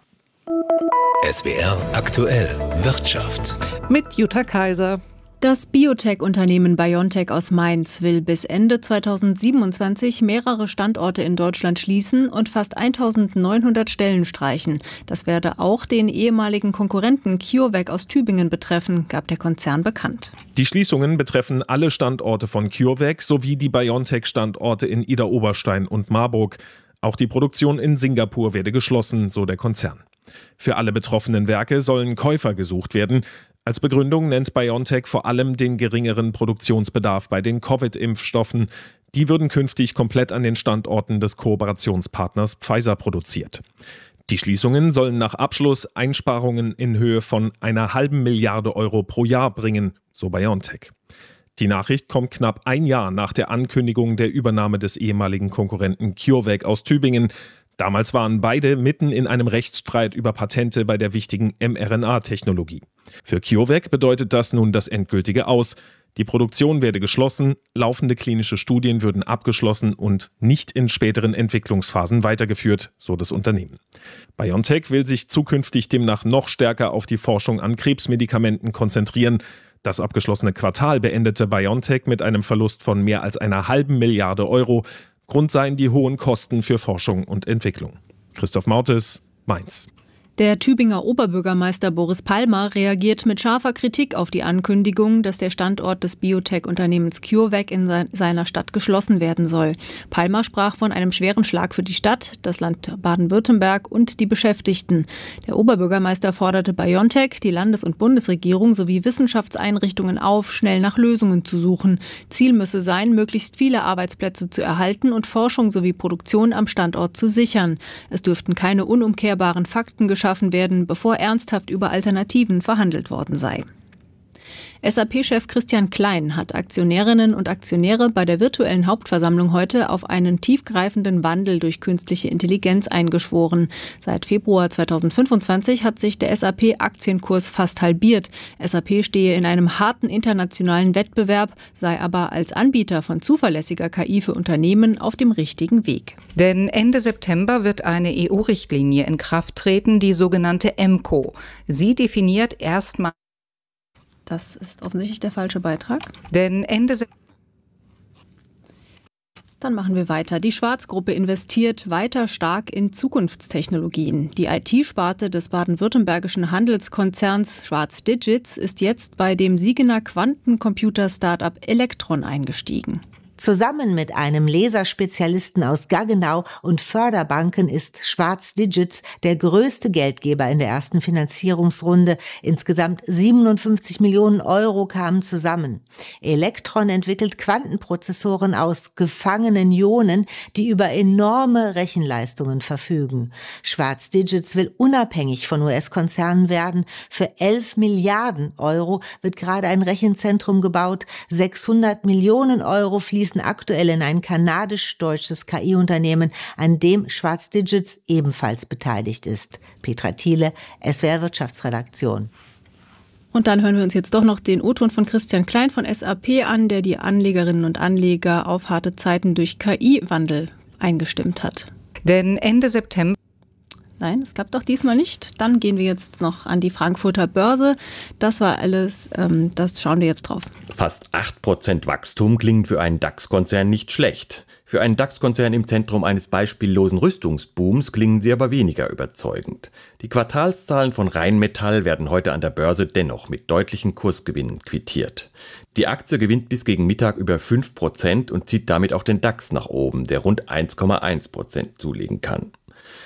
Speaker 6: S W R aktuell Wirtschaft.
Speaker 2: Mit Jutta Kaiser.
Speaker 11: Das Biotech-Unternehmen BioNTech aus Mainz will bis Ende zweitausendsiebenundzwanzig mehrere Standorte in Deutschland schließen und fast eintausendneunhundert Stellen streichen. Das werde auch den ehemaligen Konkurrenten CureVac aus Tübingen betreffen, gab der Konzern bekannt.
Speaker 8: Die Schließungen betreffen alle Standorte von CureVac sowie die BioNTech-Standorte in Idar-Oberstein und Marburg. Auch die Produktion in Singapur werde geschlossen, so der Konzern. Für alle betroffenen Werke sollen Käufer gesucht werden. Als Begründung nennt BioNTech vor allem den geringeren Produktionsbedarf bei den Covid-Impfstoffen. Die würden künftig komplett an den Standorten des Kooperationspartners Pfizer produziert. Die Schließungen sollen nach Abschluss Einsparungen in Höhe von einer halben Milliarde Euro pro Jahr bringen, so BioNTech. Die Nachricht kommt knapp ein Jahr nach der Ankündigung der Übernahme des ehemaligen Konkurrenten CureVac aus Tübingen. Damals waren beide mitten in einem Rechtsstreit über Patente bei der wichtigen mRNA-Technologie. Für CureVac bedeutet das nun das endgültige Aus. Die Produktion werde geschlossen, laufende klinische Studien würden abgeschlossen und nicht in späteren Entwicklungsphasen weitergeführt, so das Unternehmen. BioNTech will sich zukünftig demnach noch stärker auf die Forschung an Krebsmedikamenten konzentrieren. Das abgeschlossene Quartal beendete BioNTech mit einem Verlust von mehr als einer halben Milliarde Euro. Grund seien die hohen Kosten für Forschung und Entwicklung. Christoph Mautes, Mainz.
Speaker 11: Der Tübinger Oberbürgermeister Boris Palmer reagiert mit scharfer Kritik auf die Ankündigung, dass der Standort des Biotech-Unternehmens CureVac in seiner Stadt geschlossen werden soll. Palmer sprach von einem schweren Schlag für die Stadt, das Land Baden-Württemberg und die Beschäftigten. Der Oberbürgermeister forderte BioNTech, die Landes- und Bundesregierung sowie Wissenschaftseinrichtungen auf, schnell nach Lösungen zu suchen. Ziel müsse sein, möglichst viele Arbeitsplätze zu erhalten und Forschung sowie Produktion am Standort zu sichern. Es dürften keine unumkehrbaren Fakten geschaffen werden, bevor ernsthaft über Alternativen verhandelt worden sei. S A P-Chef Christian Klein hat Aktionärinnen und Aktionäre bei der virtuellen Hauptversammlung heute auf einen tiefgreifenden Wandel durch künstliche Intelligenz eingeschworen. Seit Februar zweitausendfünfundzwanzig hat sich der S A P-Aktienkurs fast halbiert. S A P stehe in einem harten internationalen Wettbewerb, sei aber als Anbieter von zuverlässiger K I für Unternehmen auf dem richtigen Weg.
Speaker 21: Denn Ende September wird eine E U-Richtlinie in Kraft treten, die sogenannte E M C O. Sie definiert erstmal
Speaker 11: Das ist offensichtlich der falsche Beitrag.
Speaker 21: Denn Ende September.
Speaker 11: Dann machen wir weiter. Die Schwarz-Gruppe investiert weiter stark in Zukunftstechnologien. Die I T-Sparte des baden-württembergischen Handelskonzerns Schwarz Digits ist jetzt bei dem Siegener Quantencomputer-Startup Elektron eingestiegen.
Speaker 22: Zusammen mit einem Laserspezialisten aus Gaggenau und Förderbanken ist Schwarz Digits der größte Geldgeber in der ersten Finanzierungsrunde. Insgesamt siebenundfünfzig Millionen Euro kamen zusammen. Elektron entwickelt Quantenprozessoren aus gefangenen Ionen, die über enorme Rechenleistungen verfügen. Schwarz Digits will unabhängig von U S-Konzernen werden. Für elf Milliarden Euro wird gerade ein Rechenzentrum gebaut. sechshundert Millionen Euro fließen aktuell in ein kanadisch-deutsches K I-Unternehmen, an dem Schwarz Digits ebenfalls beteiligt ist. Petra Thiele, S W R Wirtschaftsredaktion.
Speaker 11: Und dann hören wir uns jetzt doch noch den O-Ton von Christian Klein von S A P an, der die Anlegerinnen und Anleger auf harte Zeiten durch K I-Wandel eingestimmt hat.
Speaker 21: Denn Ende September
Speaker 11: Nein, es klappt auch diesmal nicht. Dann gehen wir jetzt noch an die Frankfurter Börse. Das war alles, ähm, das schauen wir jetzt drauf.
Speaker 23: Fast acht Prozent Wachstum klingt für einen DAX-Konzern nicht schlecht. Für einen DAX-Konzern im Zentrum eines beispiellosen Rüstungsbooms klingen sie aber weniger überzeugend. Die Quartalszahlen von Rheinmetall werden heute an der Börse dennoch mit deutlichen Kursgewinnen quittiert. Die Aktie gewinnt bis gegen Mittag über fünf Prozent und zieht damit auch den DAX nach oben, der rund eins Komma eins Prozent zulegen kann.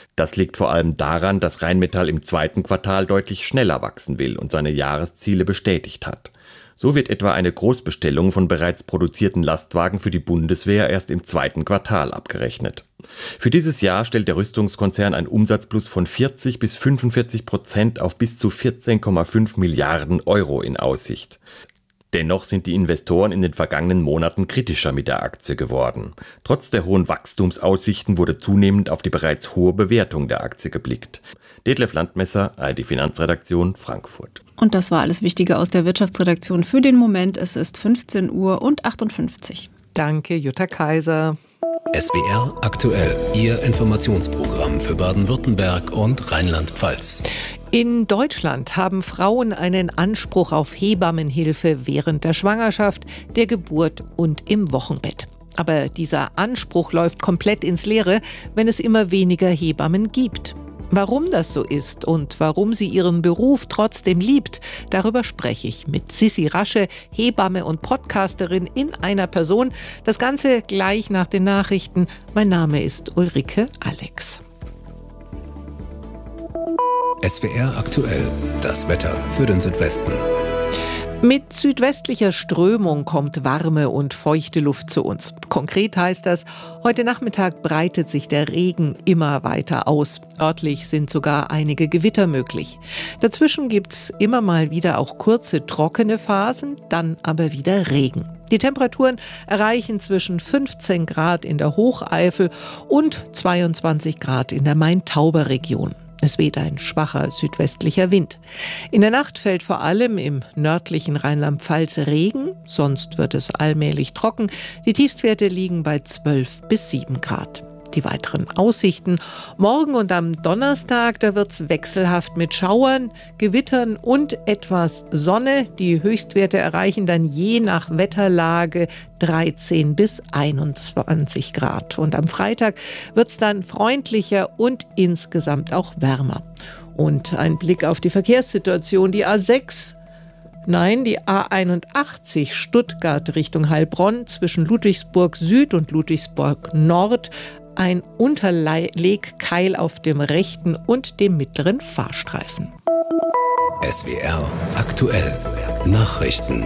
Speaker 23: Das liegt vor allem daran, dass Rheinmetall im zweiten Quartal deutlich schneller wachsen will und seine Jahresziele bestätigt hat. So wird etwa eine Großbestellung von bereits produzierten Lastwagen für die Bundeswehr erst im zweiten Quartal abgerechnet. Für dieses Jahr stellt der Rüstungskonzern einen Umsatzplus von vierzig bis fünfundvierzig Prozent auf bis zu vierzehn Komma fünf Milliarden Euro in Aussicht. Dennoch sind die Investoren in den vergangenen Monaten kritischer mit der Aktie geworden. Trotz der hohen Wachstumsaussichten wurde zunehmend auf die bereits hohe Bewertung der Aktie geblickt. Detlef Landmesser, A R D Finanzredaktion, Frankfurt.
Speaker 1: Und das war alles Wichtige aus der Wirtschaftsredaktion für den Moment. Es ist fünfzehn Uhr und achtundfünfzig.
Speaker 2: Danke, Jutta Kaiser.
Speaker 6: S W R aktuell, Ihr Informationsprogramm für Baden-Württemberg und Rheinland-Pfalz.
Speaker 2: In Deutschland haben Frauen einen Anspruch auf Hebammenhilfe während der Schwangerschaft, der Geburt und im Wochenbett. Aber dieser Anspruch läuft komplett ins Leere, wenn es immer weniger Hebammen gibt. Warum das so ist und warum sie ihren Beruf trotzdem liebt, darüber spreche ich mit Sissi Rasche, Hebamme und Podcasterin in einer Person. Das Ganze gleich nach den Nachrichten. Mein Name ist Ulrike Alex.
Speaker 6: S W R aktuell, das Wetter für den Südwesten.
Speaker 2: Mit südwestlicher Strömung kommt warme und feuchte Luft zu uns. Konkret heißt das, heute Nachmittag breitet sich der Regen immer weiter aus. Örtlich sind sogar einige Gewitter möglich. Dazwischen gibt's immer mal wieder auch kurze trockene Phasen, dann aber wieder Regen. Die Temperaturen erreichen zwischen fünfzehn Grad in der Hocheifel und zweiundzwanzig Grad in der Main-Tauber-Region. Es weht ein schwacher südwestlicher Wind. In der Nacht fällt vor allem im nördlichen Rheinland-Pfalz Regen, sonst wird es allmählich trocken. Die Tiefstwerte liegen bei zwölf bis sieben Grad. Die weiteren Aussichten: Morgen und am Donnerstag, da wird's wechselhaft mit Schauern, Gewittern und etwas Sonne. Die Höchstwerte erreichen dann je nach Wetterlage dreizehn bis einundzwanzig Grad. Und am Freitag wird's dann freundlicher und insgesamt auch wärmer. Und ein Blick auf die Verkehrssituation: Die A sechs Nein, die A einundachtzig Stuttgart Richtung Heilbronn zwischen Ludwigsburg Süd und Ludwigsburg Nord. Ein Unterlegkeil auf dem rechten und dem mittleren Fahrstreifen.
Speaker 6: S W R aktuell, Nachrichten.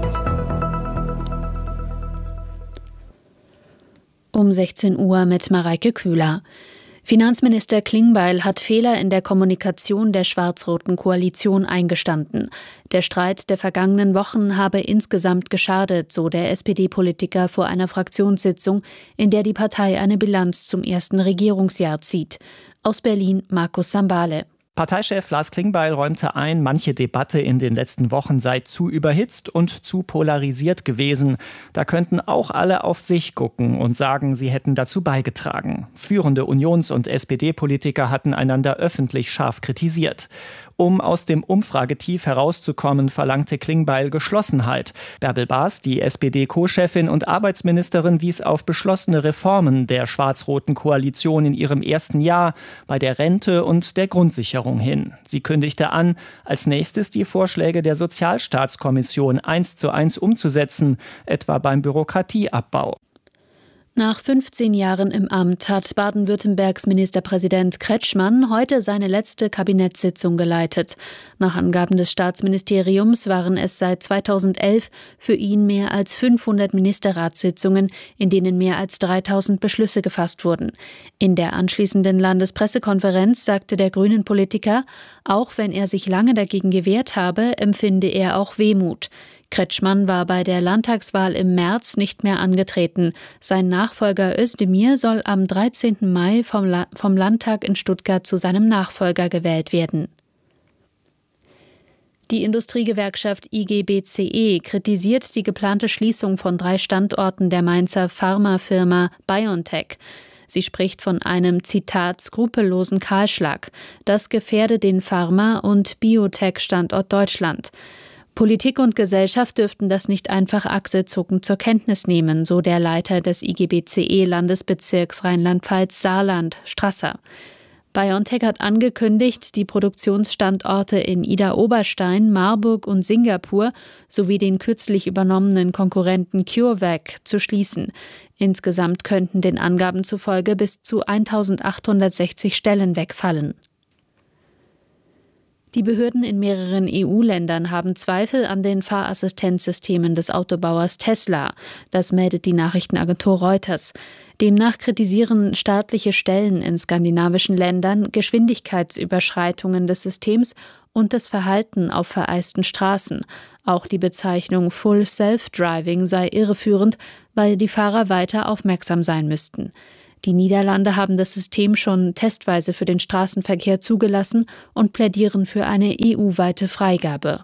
Speaker 7: Um sechzehn Uhr mit Mareike Kühler. Finanzminister Klingbeil hat Fehler in der Kommunikation der schwarz-roten Koalition eingestanden. Der Streit der vergangenen Wochen habe insgesamt geschadet, so der S P D-Politiker vor einer Fraktionssitzung, in der die Partei eine Bilanz zum ersten Regierungsjahr zieht. Aus Berlin Markus Sambale.
Speaker 3: Parteichef Lars Klingbeil räumte ein, manche Debatte in den letzten Wochen sei zu überhitzt und zu polarisiert gewesen. Da könnten auch alle auf sich gucken und sagen, sie hätten dazu beigetragen. Führende Unions- und S P D-Politiker hatten einander öffentlich scharf kritisiert. Um aus dem Umfragetief herauszukommen, verlangte Klingbeil Geschlossenheit. Bärbel Baas, die S P D-Co-Chefin und Arbeitsministerin, wies auf beschlossene Reformen der schwarz-roten Koalition in ihrem ersten Jahr bei der Rente und der Grundsicherung hin. Sie kündigte an, als nächstes die Vorschläge der Sozialstaatskommission eins zu eins umzusetzen, etwa beim Bürokratieabbau.
Speaker 7: Nach fünfzehn Jahren im Amt hat Baden-Württembergs Ministerpräsident Kretschmann heute seine letzte Kabinettssitzung geleitet. Nach Angaben des Staatsministeriums waren es seit zweitausendelf für ihn mehr als fünfhundert Ministerratssitzungen, in denen mehr als dreitausend Beschlüsse gefasst wurden. In der anschließenden Landespressekonferenz sagte der Grünen-Politiker, auch wenn er sich lange dagegen gewehrt habe, empfinde er auch Wehmut. Kretschmann war bei der Landtagswahl im März nicht mehr angetreten. Sein Nachfolger Özdemir soll am dreizehnten Mai vom, La- vom Landtag in Stuttgart zu seinem Nachfolger gewählt werden. Die Industriegewerkschaft I G B C E kritisiert die geplante Schließung von drei Standorten der Mainzer Pharmafirma BioNTech. Sie spricht von einem, Zitat, skrupellosen Kahlschlag. Das gefährde den Pharma- und Biotech-Standort Deutschland. Politik und Gesellschaft dürften das nicht einfach achselzuckend zur Kenntnis nehmen, so der Leiter des I G B C E-Landesbezirks Rheinland-Pfalz-Saarland, Strasser. BioNTech hat angekündigt, die Produktionsstandorte in Idar-Oberstein, Marburg und Singapur sowie den kürzlich übernommenen Konkurrenten CureVac zu schließen. Insgesamt könnten den Angaben zufolge bis zu eintausendachthundertsechzig Stellen wegfallen. Die Behörden in mehreren E U-Ländern haben Zweifel an den Fahrassistenzsystemen des Autobauers Tesla. Das meldet die Nachrichtenagentur Reuters. Demnach kritisieren staatliche Stellen in skandinavischen Ländern Geschwindigkeitsüberschreitungen des Systems und das Verhalten auf vereisten Straßen. Auch die Bezeichnung Full Self-Driving sei irreführend, weil die Fahrer weiter aufmerksam sein müssten. Die Niederlande haben das System schon testweise für den Straßenverkehr zugelassen und plädieren für eine E U-weite Freigabe.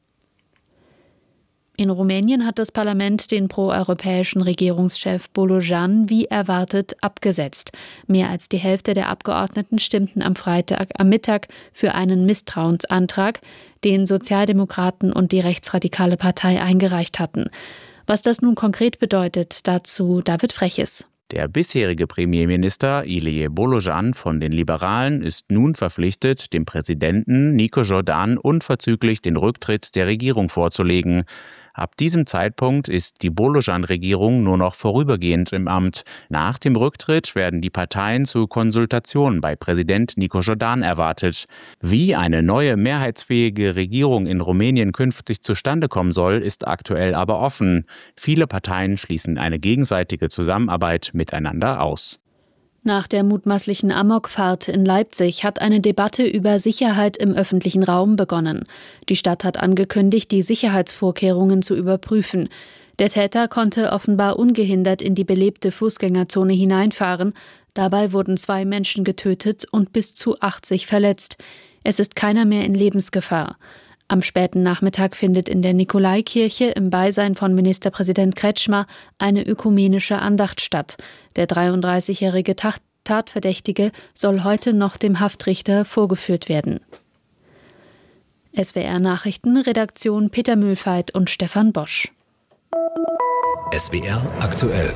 Speaker 7: In Rumänien hat das Parlament den proeuropäischen Regierungschef Bolojan wie erwartet abgesetzt. Mehr als die Hälfte der Abgeordneten stimmten am Freitag am Mittag für einen Misstrauensantrag, den Sozialdemokraten und die rechtsradikale Partei eingereicht hatten. Was das nun konkret bedeutet, dazu David Freches.
Speaker 4: Der bisherige Premierminister Ilie Bolojan von den Liberalen ist nun verpflichtet, dem Präsidenten Nico Jordan unverzüglich den Rücktritt der Regierung vorzulegen. Ab diesem Zeitpunkt ist die Bolojan-Regierung nur noch vorübergehend im Amt. Nach dem Rücktritt werden die Parteien zu Konsultationen bei Präsident Nico Jordan erwartet. Wie eine neue mehrheitsfähige Regierung in Rumänien künftig zustande kommen soll, ist aktuell aber offen. Viele Parteien schließen eine gegenseitige Zusammenarbeit miteinander aus.
Speaker 7: Nach der mutmaßlichen Amokfahrt in Leipzig hat eine Debatte über Sicherheit im öffentlichen Raum begonnen. Die Stadt hat angekündigt, die Sicherheitsvorkehrungen zu überprüfen. Der Täter konnte offenbar ungehindert in die belebte Fußgängerzone hineinfahren. Dabei wurden zwei Menschen getötet und bis zu achtzig verletzt. Es ist keiner mehr in Lebensgefahr. Am späten Nachmittag findet in der Nikolaikirche im Beisein von Ministerpräsident Kretschmer eine ökumenische Andacht statt. Der dreiunddreißigjährige Tatverdächtige soll heute noch dem Haftrichter vorgeführt werden. S W R Nachrichten, Redaktion Peter Mühlfeit und Stefan Bosch.
Speaker 6: S W R aktuell.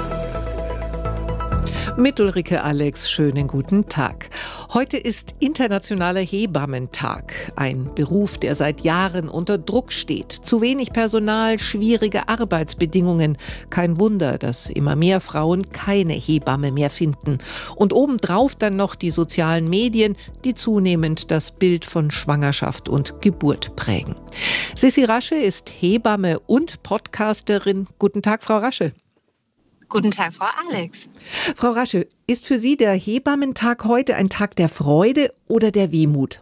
Speaker 2: Mit Ulrike Alex, schönen guten Tag. Heute ist Internationaler Hebammentag. Ein Beruf, der seit Jahren unter Druck steht. Zu wenig Personal, schwierige Arbeitsbedingungen. Kein Wunder, dass immer mehr Frauen keine Hebamme mehr finden. Und obendrauf dann noch die sozialen Medien, die zunehmend das Bild von Schwangerschaft und Geburt prägen. Sissi Rasche ist Hebamme und Podcasterin. Guten Tag, Frau Rasche.
Speaker 5: Guten Tag, Frau Alex.
Speaker 2: Frau Rasche, ist für Sie der Hebammentag heute ein Tag der Freude oder der Wehmut?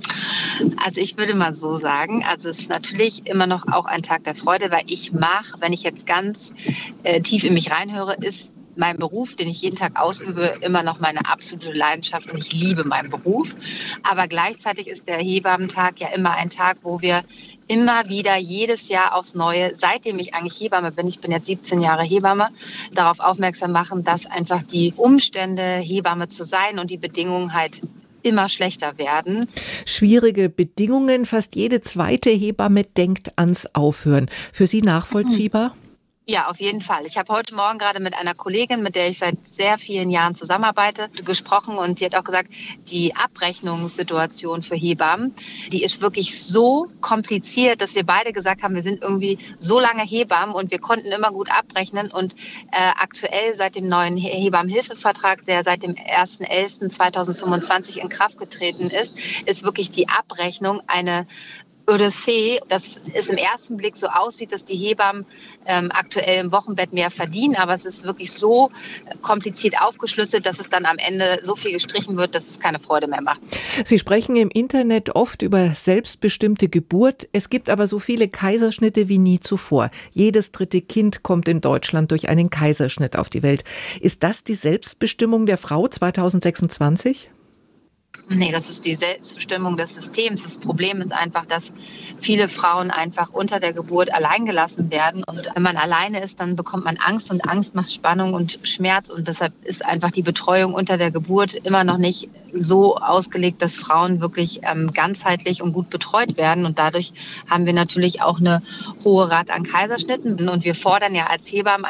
Speaker 5: Also ich würde mal so sagen, also es ist natürlich immer noch auch ein Tag der Freude, weil ich mache, wenn ich jetzt ganz äh, tief in mich reinhöre, ist mein Beruf, den ich jeden Tag ausübe, immer noch meine absolute Leidenschaft und ich liebe meinen Beruf. Aber gleichzeitig ist der Hebammentag ja immer ein Tag, wo wir immer wieder jedes Jahr aufs Neue, seitdem ich eigentlich Hebamme bin, ich bin jetzt siebzehn Jahre Hebamme, darauf aufmerksam machen, dass einfach die Umstände, Hebamme zu sein und die Bedingungen halt immer schlechter werden.
Speaker 2: Schwierige Bedingungen, fast jede zweite Hebamme denkt ans Aufhören. Für Sie nachvollziehbar?
Speaker 5: Ja, auf jeden Fall. Ich habe heute Morgen gerade mit einer Kollegin, mit der ich seit sehr vielen Jahren zusammenarbeite, gesprochen und die hat auch gesagt, die Abrechnungssituation für Hebammen, die ist wirklich so kompliziert, dass wir beide gesagt haben, wir sind irgendwie so lange Hebammen und wir konnten immer gut abrechnen und äh, aktuell seit dem neuen Hebammenhilfevertrag, der seit dem ersten elften zweitausendfünfundzwanzig in Kraft getreten ist, ist wirklich die Abrechnung eine Odyssee, dass es im ersten Blick so aussieht, dass die Hebammen ähm, aktuell im Wochenbett mehr verdienen, aber es ist wirklich so kompliziert aufgeschlüsselt, dass es dann am Ende so viel gestrichen wird, dass es keine Freude mehr macht.
Speaker 2: Sie sprechen im Internet oft über selbstbestimmte Geburt. Es gibt aber so viele Kaiserschnitte wie nie zuvor. Jedes dritte Kind kommt in Deutschland durch einen Kaiserschnitt auf die Welt. Ist das die Selbstbestimmung der Frau zweitausendsechsundzwanzig?
Speaker 5: Nee, das ist die Selbstbestimmung des Systems. Das Problem ist einfach, dass viele Frauen einfach unter der Geburt alleingelassen werden. Und wenn man alleine ist, dann bekommt man Angst und Angst macht Spannung und Schmerz. Und deshalb ist einfach die Betreuung unter der Geburt immer noch nicht so ausgelegt, dass Frauen wirklich ähm, ganzheitlich und gut betreut werden. Und dadurch haben wir natürlich auch eine hohe Rate an Kaiserschnitten. Und wir fordern ja als Hebammen eine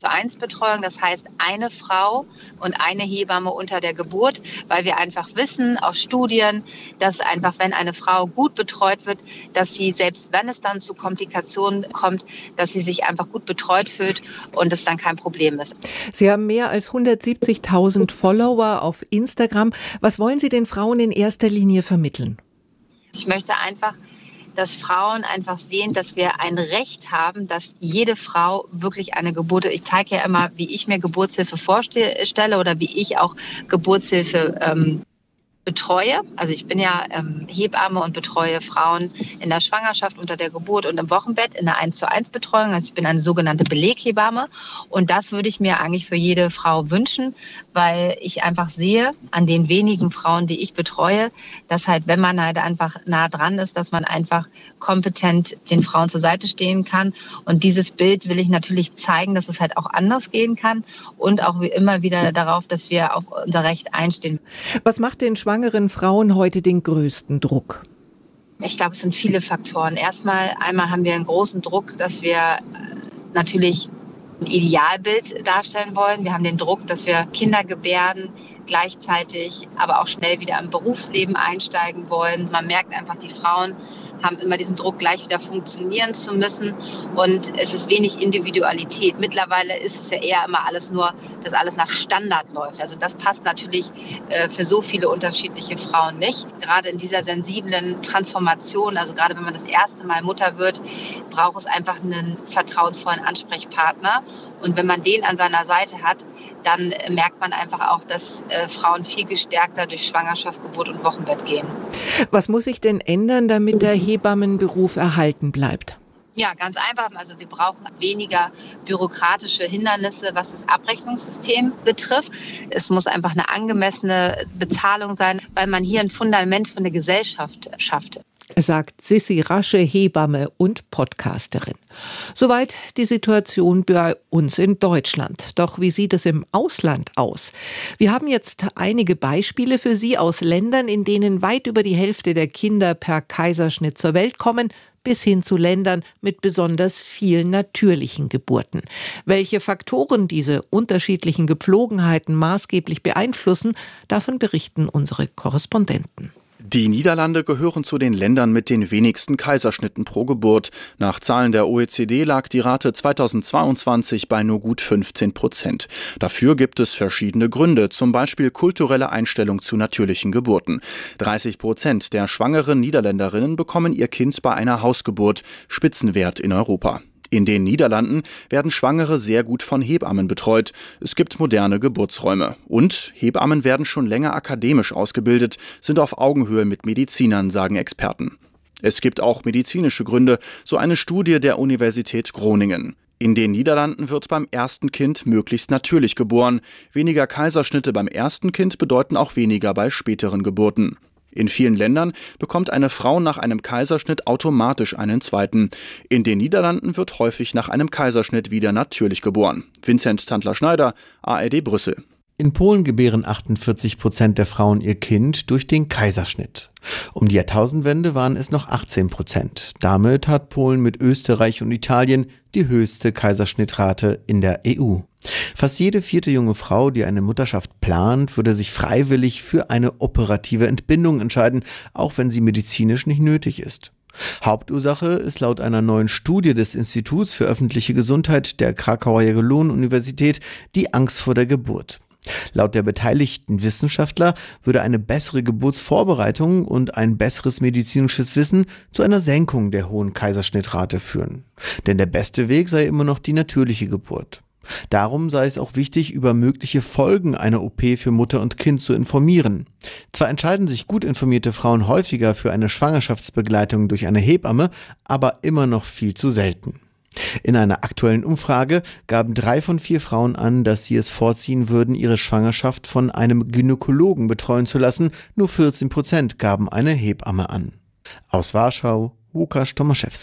Speaker 5: zu eins Betreuung, das heißt eine Frau und eine Hebamme unter der Geburt, weil wir einfach wissen aus Studien, dass einfach, wenn eine Frau gut betreut wird, dass sie, selbst wenn es dann zu Komplikationen kommt, dass sie sich einfach gut betreut fühlt und es dann kein Problem ist.
Speaker 2: Sie haben mehr als hundertsiebzigtausend Follower auf Instagram. Was wollen Sie den Frauen in erster Linie vermitteln?
Speaker 5: Ich möchte einfach, dass Frauen einfach sehen, dass wir ein Recht haben, dass jede Frau wirklich eine Geburt, ich zeige ja immer, wie ich mir Geburtshilfe vorstelle oder wie ich auch Geburtshilfe ähm, betreue. Also ich bin ja ähm, Hebamme und betreue Frauen in der Schwangerschaft, unter der Geburt und im Wochenbett in der eins zu eins Betreuung. Also ich bin eine sogenannte Beleghebamme und das würde ich mir eigentlich für jede Frau wünschen, weil ich einfach sehe an den wenigen Frauen, die ich betreue, dass halt, wenn man halt einfach nah dran ist, dass man einfach kompetent den Frauen zur Seite stehen kann. Und dieses Bild will ich natürlich zeigen, dass es halt auch anders gehen kann und auch wie immer wieder darauf, dass wir auf unser Recht einstehen.
Speaker 2: Was macht den schwangeren Frauen heute den größten Druck?
Speaker 5: Ich glaube, es sind viele Faktoren. Erstmal, einmal haben wir einen großen Druck, dass wir natürlich ein Idealbild darstellen wollen. Wir haben den Druck, dass wir Kinder gebären, gleichzeitig aber auch schnell wieder im Berufsleben einsteigen wollen. Man merkt einfach, die Frauen haben immer diesen Druck, gleich wieder funktionieren zu müssen und es ist wenig Individualität. Mittlerweile ist es ja eher immer alles nur, dass alles nach Standard läuft. Also das passt natürlich äh, für so viele unterschiedliche Frauen nicht. Gerade in dieser sensiblen Transformation, also gerade wenn man das erste Mal Mutter wird, braucht es einfach einen vertrauensvollen Ansprechpartner. Und wenn man den an seiner Seite hat, dann äh, merkt man einfach auch, dass äh, Frauen viel gestärkter durch Schwangerschaft, Geburt und Wochenbett gehen.
Speaker 2: Was muss sich denn ändern, damit der Hebammenberuf erhalten bleibt?
Speaker 5: Ja, ganz einfach. Also wir brauchen weniger bürokratische Hindernisse, was das Abrechnungssystem betrifft. Es muss einfach eine angemessene Bezahlung sein, weil man hier ein Fundament für eine Gesellschaft schafft.
Speaker 2: Sagt Sissi Rasche, Hebamme und Podcasterin. Soweit die Situation bei uns in Deutschland. Doch wie sieht es im Ausland aus? Wir haben jetzt einige Beispiele für Sie aus Ländern, in denen weit über die Hälfte der Kinder per Kaiserschnitt zur Welt kommen, bis hin zu Ländern mit besonders vielen natürlichen Geburten. Welche Faktoren diese unterschiedlichen Gepflogenheiten maßgeblich beeinflussen, davon berichten unsere Korrespondenten.
Speaker 9: Die Niederlande gehören zu den Ländern mit den wenigsten Kaiserschnitten pro Geburt. Nach Zahlen der O E C D lag die Rate zweitausendzweiundzwanzig bei nur gut fünfzehn Prozent. Dafür gibt es verschiedene Gründe, zum Beispiel kulturelle Einstellung zu natürlichen Geburten. dreißig Prozent der schwangeren Niederländerinnen bekommen ihr Kind bei einer Hausgeburt, Spitzenwert in Europa. In den Niederlanden werden Schwangere sehr gut von Hebammen betreut. Es gibt moderne Geburtsräume. Und Hebammen werden schon länger akademisch ausgebildet, sind auf Augenhöhe mit Medizinern, sagen Experten. Es gibt auch medizinische Gründe, so eine Studie der Universität Groningen. In den Niederlanden wird beim ersten Kind möglichst natürlich geboren. Weniger Kaiserschnitte beim ersten Kind bedeuten auch weniger bei späteren Geburten. In vielen Ländern bekommt eine Frau nach einem Kaiserschnitt automatisch einen zweiten. In den Niederlanden wird häufig nach einem Kaiserschnitt wieder natürlich geboren. Vincent Tandler-Schneider, A R D Brüssel.
Speaker 10: In Polen gebären achtundvierzig Prozent der Frauen ihr Kind durch den Kaiserschnitt. Um die Jahrtausendwende waren es noch achtzehn Prozent. Damit hat Polen mit Österreich und Italien die höchste Kaiserschnittrate in der E U. Fast jede vierte junge Frau, die eine Mutterschaft plant, würde sich freiwillig für eine operative Entbindung entscheiden, auch wenn sie medizinisch nicht nötig ist. Hauptursache ist laut einer neuen Studie des Instituts für öffentliche Gesundheit der Krakauer Jagellon-Universität die Angst vor der Geburt. Laut der beteiligten Wissenschaftler würde eine bessere Geburtsvorbereitung und ein besseres medizinisches Wissen zu einer Senkung der hohen Kaiserschnittrate führen. Denn der beste Weg sei immer noch die natürliche Geburt. Darum sei es auch wichtig, über mögliche Folgen einer O P für Mutter und Kind zu informieren. Zwar entscheiden sich gut informierte Frauen häufiger für eine Schwangerschaftsbegleitung durch eine Hebamme, aber immer noch viel zu selten. In einer aktuellen Umfrage gaben drei von vier Frauen an, dass sie es vorziehen würden, ihre Schwangerschaft von einem Gynäkologen betreuen zu lassen. Nur vierzehn Prozent gaben eine Hebamme an. Aus Warschau, Łukasz Tomaszewski.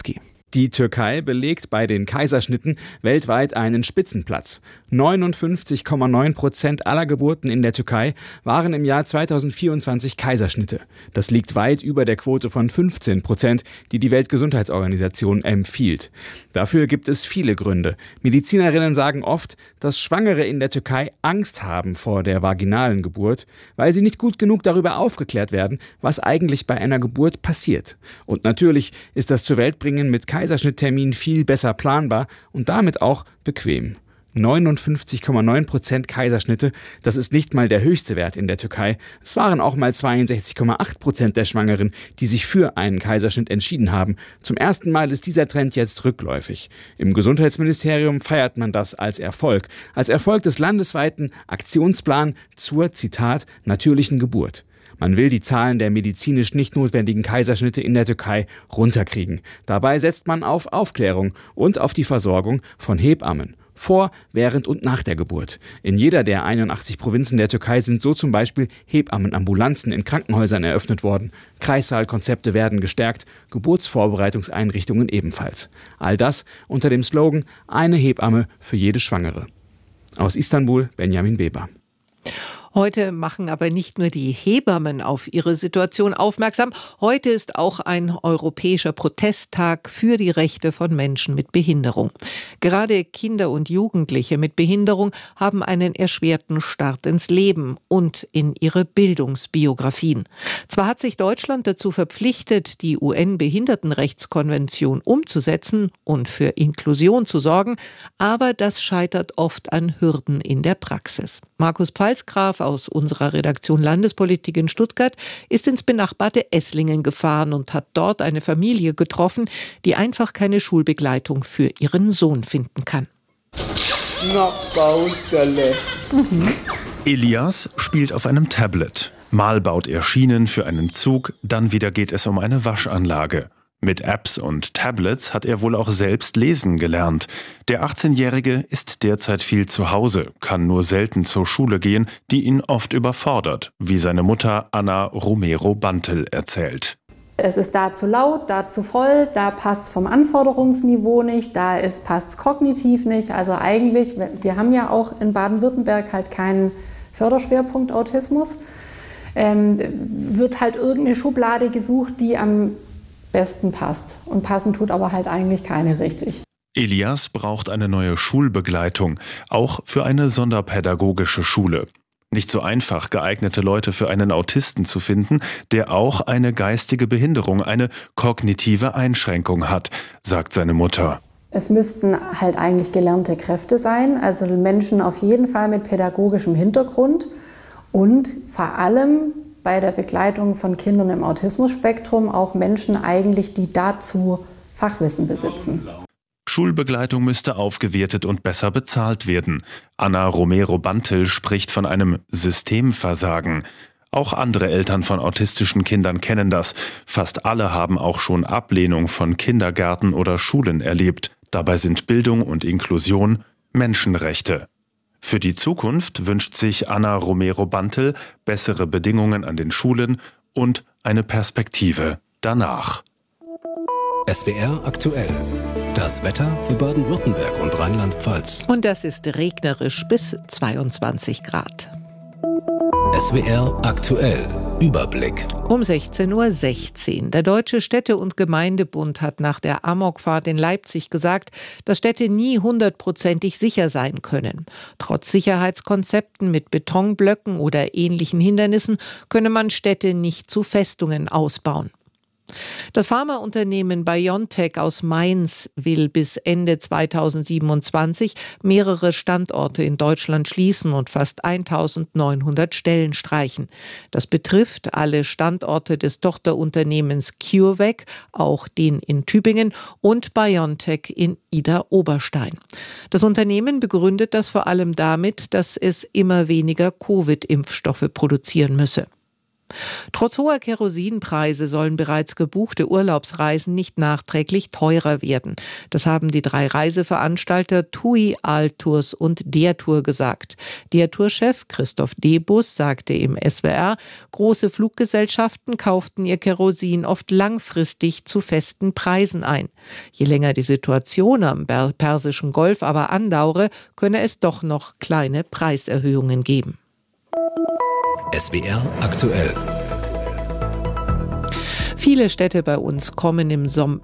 Speaker 12: Die Türkei belegt bei den Kaiserschnitten weltweit einen Spitzenplatz. neunundfünfzig Komma neun Prozent aller Geburten in der Türkei waren im Jahr zweitausendvierundzwanzig Kaiserschnitte. Das liegt weit über der Quote von fünfzehn Prozent, die die Weltgesundheitsorganisation empfiehlt. Dafür gibt es viele Gründe. Medizinerinnen sagen oft, dass Schwangere in der Türkei Angst haben vor der vaginalen Geburt, weil sie nicht gut genug darüber aufgeklärt werden, was eigentlich bei einer Geburt passiert. Und natürlich ist das Zuweltbringen mit Kaiserschnitttermin viel besser planbar und damit auch bequem. neunundfünfzig Komma neun Prozent Kaiserschnitte, das ist nicht mal der höchste Wert in der Türkei. Es waren auch mal zweiundsechzig Komma acht Prozent der Schwangeren, die sich für einen Kaiserschnitt entschieden haben. Zum ersten Mal ist dieser Trend jetzt rückläufig. Im Gesundheitsministerium feiert man das als Erfolg. Als Erfolg des landesweiten Aktionsplans zur, Zitat, natürlichen Geburt. Man will die Zahlen der medizinisch nicht notwendigen Kaiserschnitte in der Türkei runterkriegen. Dabei setzt man auf Aufklärung und auf die Versorgung von Hebammen. Vor, während und nach der Geburt. In jeder der einundachtzig Provinzen der Türkei sind so zum Beispiel Hebammenambulanzen in Krankenhäusern eröffnet worden. Kreissaalkonzepte werden gestärkt, Geburtsvorbereitungseinrichtungen ebenfalls. All das unter dem Slogan „Eine Hebamme für jede Schwangere". Aus Istanbul, Benjamin Weber.
Speaker 2: Heute machen aber nicht nur die Hebammen auf ihre Situation aufmerksam. Heute ist auch ein europäischer Protesttag für die Rechte von Menschen mit Behinderung. Gerade Kinder und Jugendliche mit Behinderung haben einen erschwerten Start ins Leben und in ihre Bildungsbiografien. Zwar hat sich Deutschland dazu verpflichtet, die U N-Behindertenrechtskonvention umzusetzen und für Inklusion zu sorgen, aber das scheitert oft an Hürden in der Praxis. Markus Pfalzgraf aus unserer Redaktion Landespolitik in Stuttgart ist ins benachbarte Esslingen gefahren und hat dort eine Familie getroffen, die einfach keine Schulbegleitung für ihren Sohn finden kann.
Speaker 13: Na, Baustelle. Mhm.
Speaker 14: Elias spielt auf einem Tablet. Mal baut er Schienen für einen Zug, dann wieder geht es um eine Waschanlage. Mit Apps und Tablets hat er wohl auch selbst lesen gelernt. Der achtzehnjährige ist derzeit viel zu Hause, kann nur selten zur Schule gehen, die ihn oft überfordert, wie seine Mutter Anna Romero-Bantel erzählt.
Speaker 24: Es ist da zu laut, da zu voll, da passt es vom Anforderungsniveau nicht, da passt es kognitiv nicht. Also eigentlich, wir haben ja auch in Baden-Württemberg halt keinen Förderschwerpunkt Autismus, ähm, wird halt irgendeine Schublade gesucht, die am besten passt. Und passen tut aber halt eigentlich keine richtig.
Speaker 14: Elias braucht eine neue Schulbegleitung, auch für eine sonderpädagogische Schule. Nicht so einfach, geeignete Leute für einen Autisten zu finden, der auch eine geistige Behinderung, eine kognitive Einschränkung hat, sagt seine Mutter.
Speaker 24: Es müssten halt eigentlich gelernte Kräfte sein, also Menschen auf jeden Fall mit pädagogischem Hintergrund und vor allem bei der Begleitung von Kindern im Autismusspektrum auch Menschen eigentlich, die dazu Fachwissen besitzen.
Speaker 14: Schulbegleitung müsste aufgewertet und besser bezahlt werden. Anna Romero-Bantel spricht von einem Systemversagen. Auch andere Eltern von autistischen Kindern kennen das. Fast alle haben auch schon Ablehnung von Kindergärten oder Schulen erlebt. Dabei sind Bildung und Inklusion Menschenrechte. Für die Zukunft wünscht sich Anna Romero-Bantel bessere Bedingungen an den Schulen und eine Perspektive danach.
Speaker 6: S W R aktuell. Das Wetter für Baden-Württemberg und Rheinland-Pfalz.
Speaker 2: Und das ist regnerisch bis zweiundzwanzig Grad.
Speaker 6: S W R aktuell. Überblick.
Speaker 2: Um sechzehn Uhr sechzehn. Der Deutsche Städte- und Gemeindebund hat nach der Amokfahrt in Leipzig gesagt, dass Städte nie hundertprozentig sicher sein können. Trotz Sicherheitskonzepten mit Betonblöcken oder ähnlichen Hindernissen könne man Städte nicht zu Festungen ausbauen. Das Pharmaunternehmen BioNTech aus Mainz will bis Ende zweitausendsiebenundzwanzig mehrere Standorte in Deutschland schließen und fast eintausendneunhundert Stellen streichen. Das betrifft alle Standorte des Tochterunternehmens CureVac, auch den in Tübingen und BioNTech in Idar-Oberstein. Das Unternehmen begründet das vor allem damit, dass es immer weniger Covid-Impfstoffe produzieren müsse. Trotz hoher Kerosinpreise sollen bereits gebuchte Urlaubsreisen nicht nachträglich teurer werden. Das haben die drei Reiseveranstalter TUI, Altours und der Tour gesagt. Der Tourchef Christoph Debus sagte im S W R, große Fluggesellschaften kauften ihr Kerosin oft langfristig zu festen Preisen ein. Je länger die Situation am Persischen Golf aber andauere, könne es doch noch kleine Preiserhöhungen geben.
Speaker 6: S W R aktuell.
Speaker 2: Viele Städte bei uns kommen im Sommer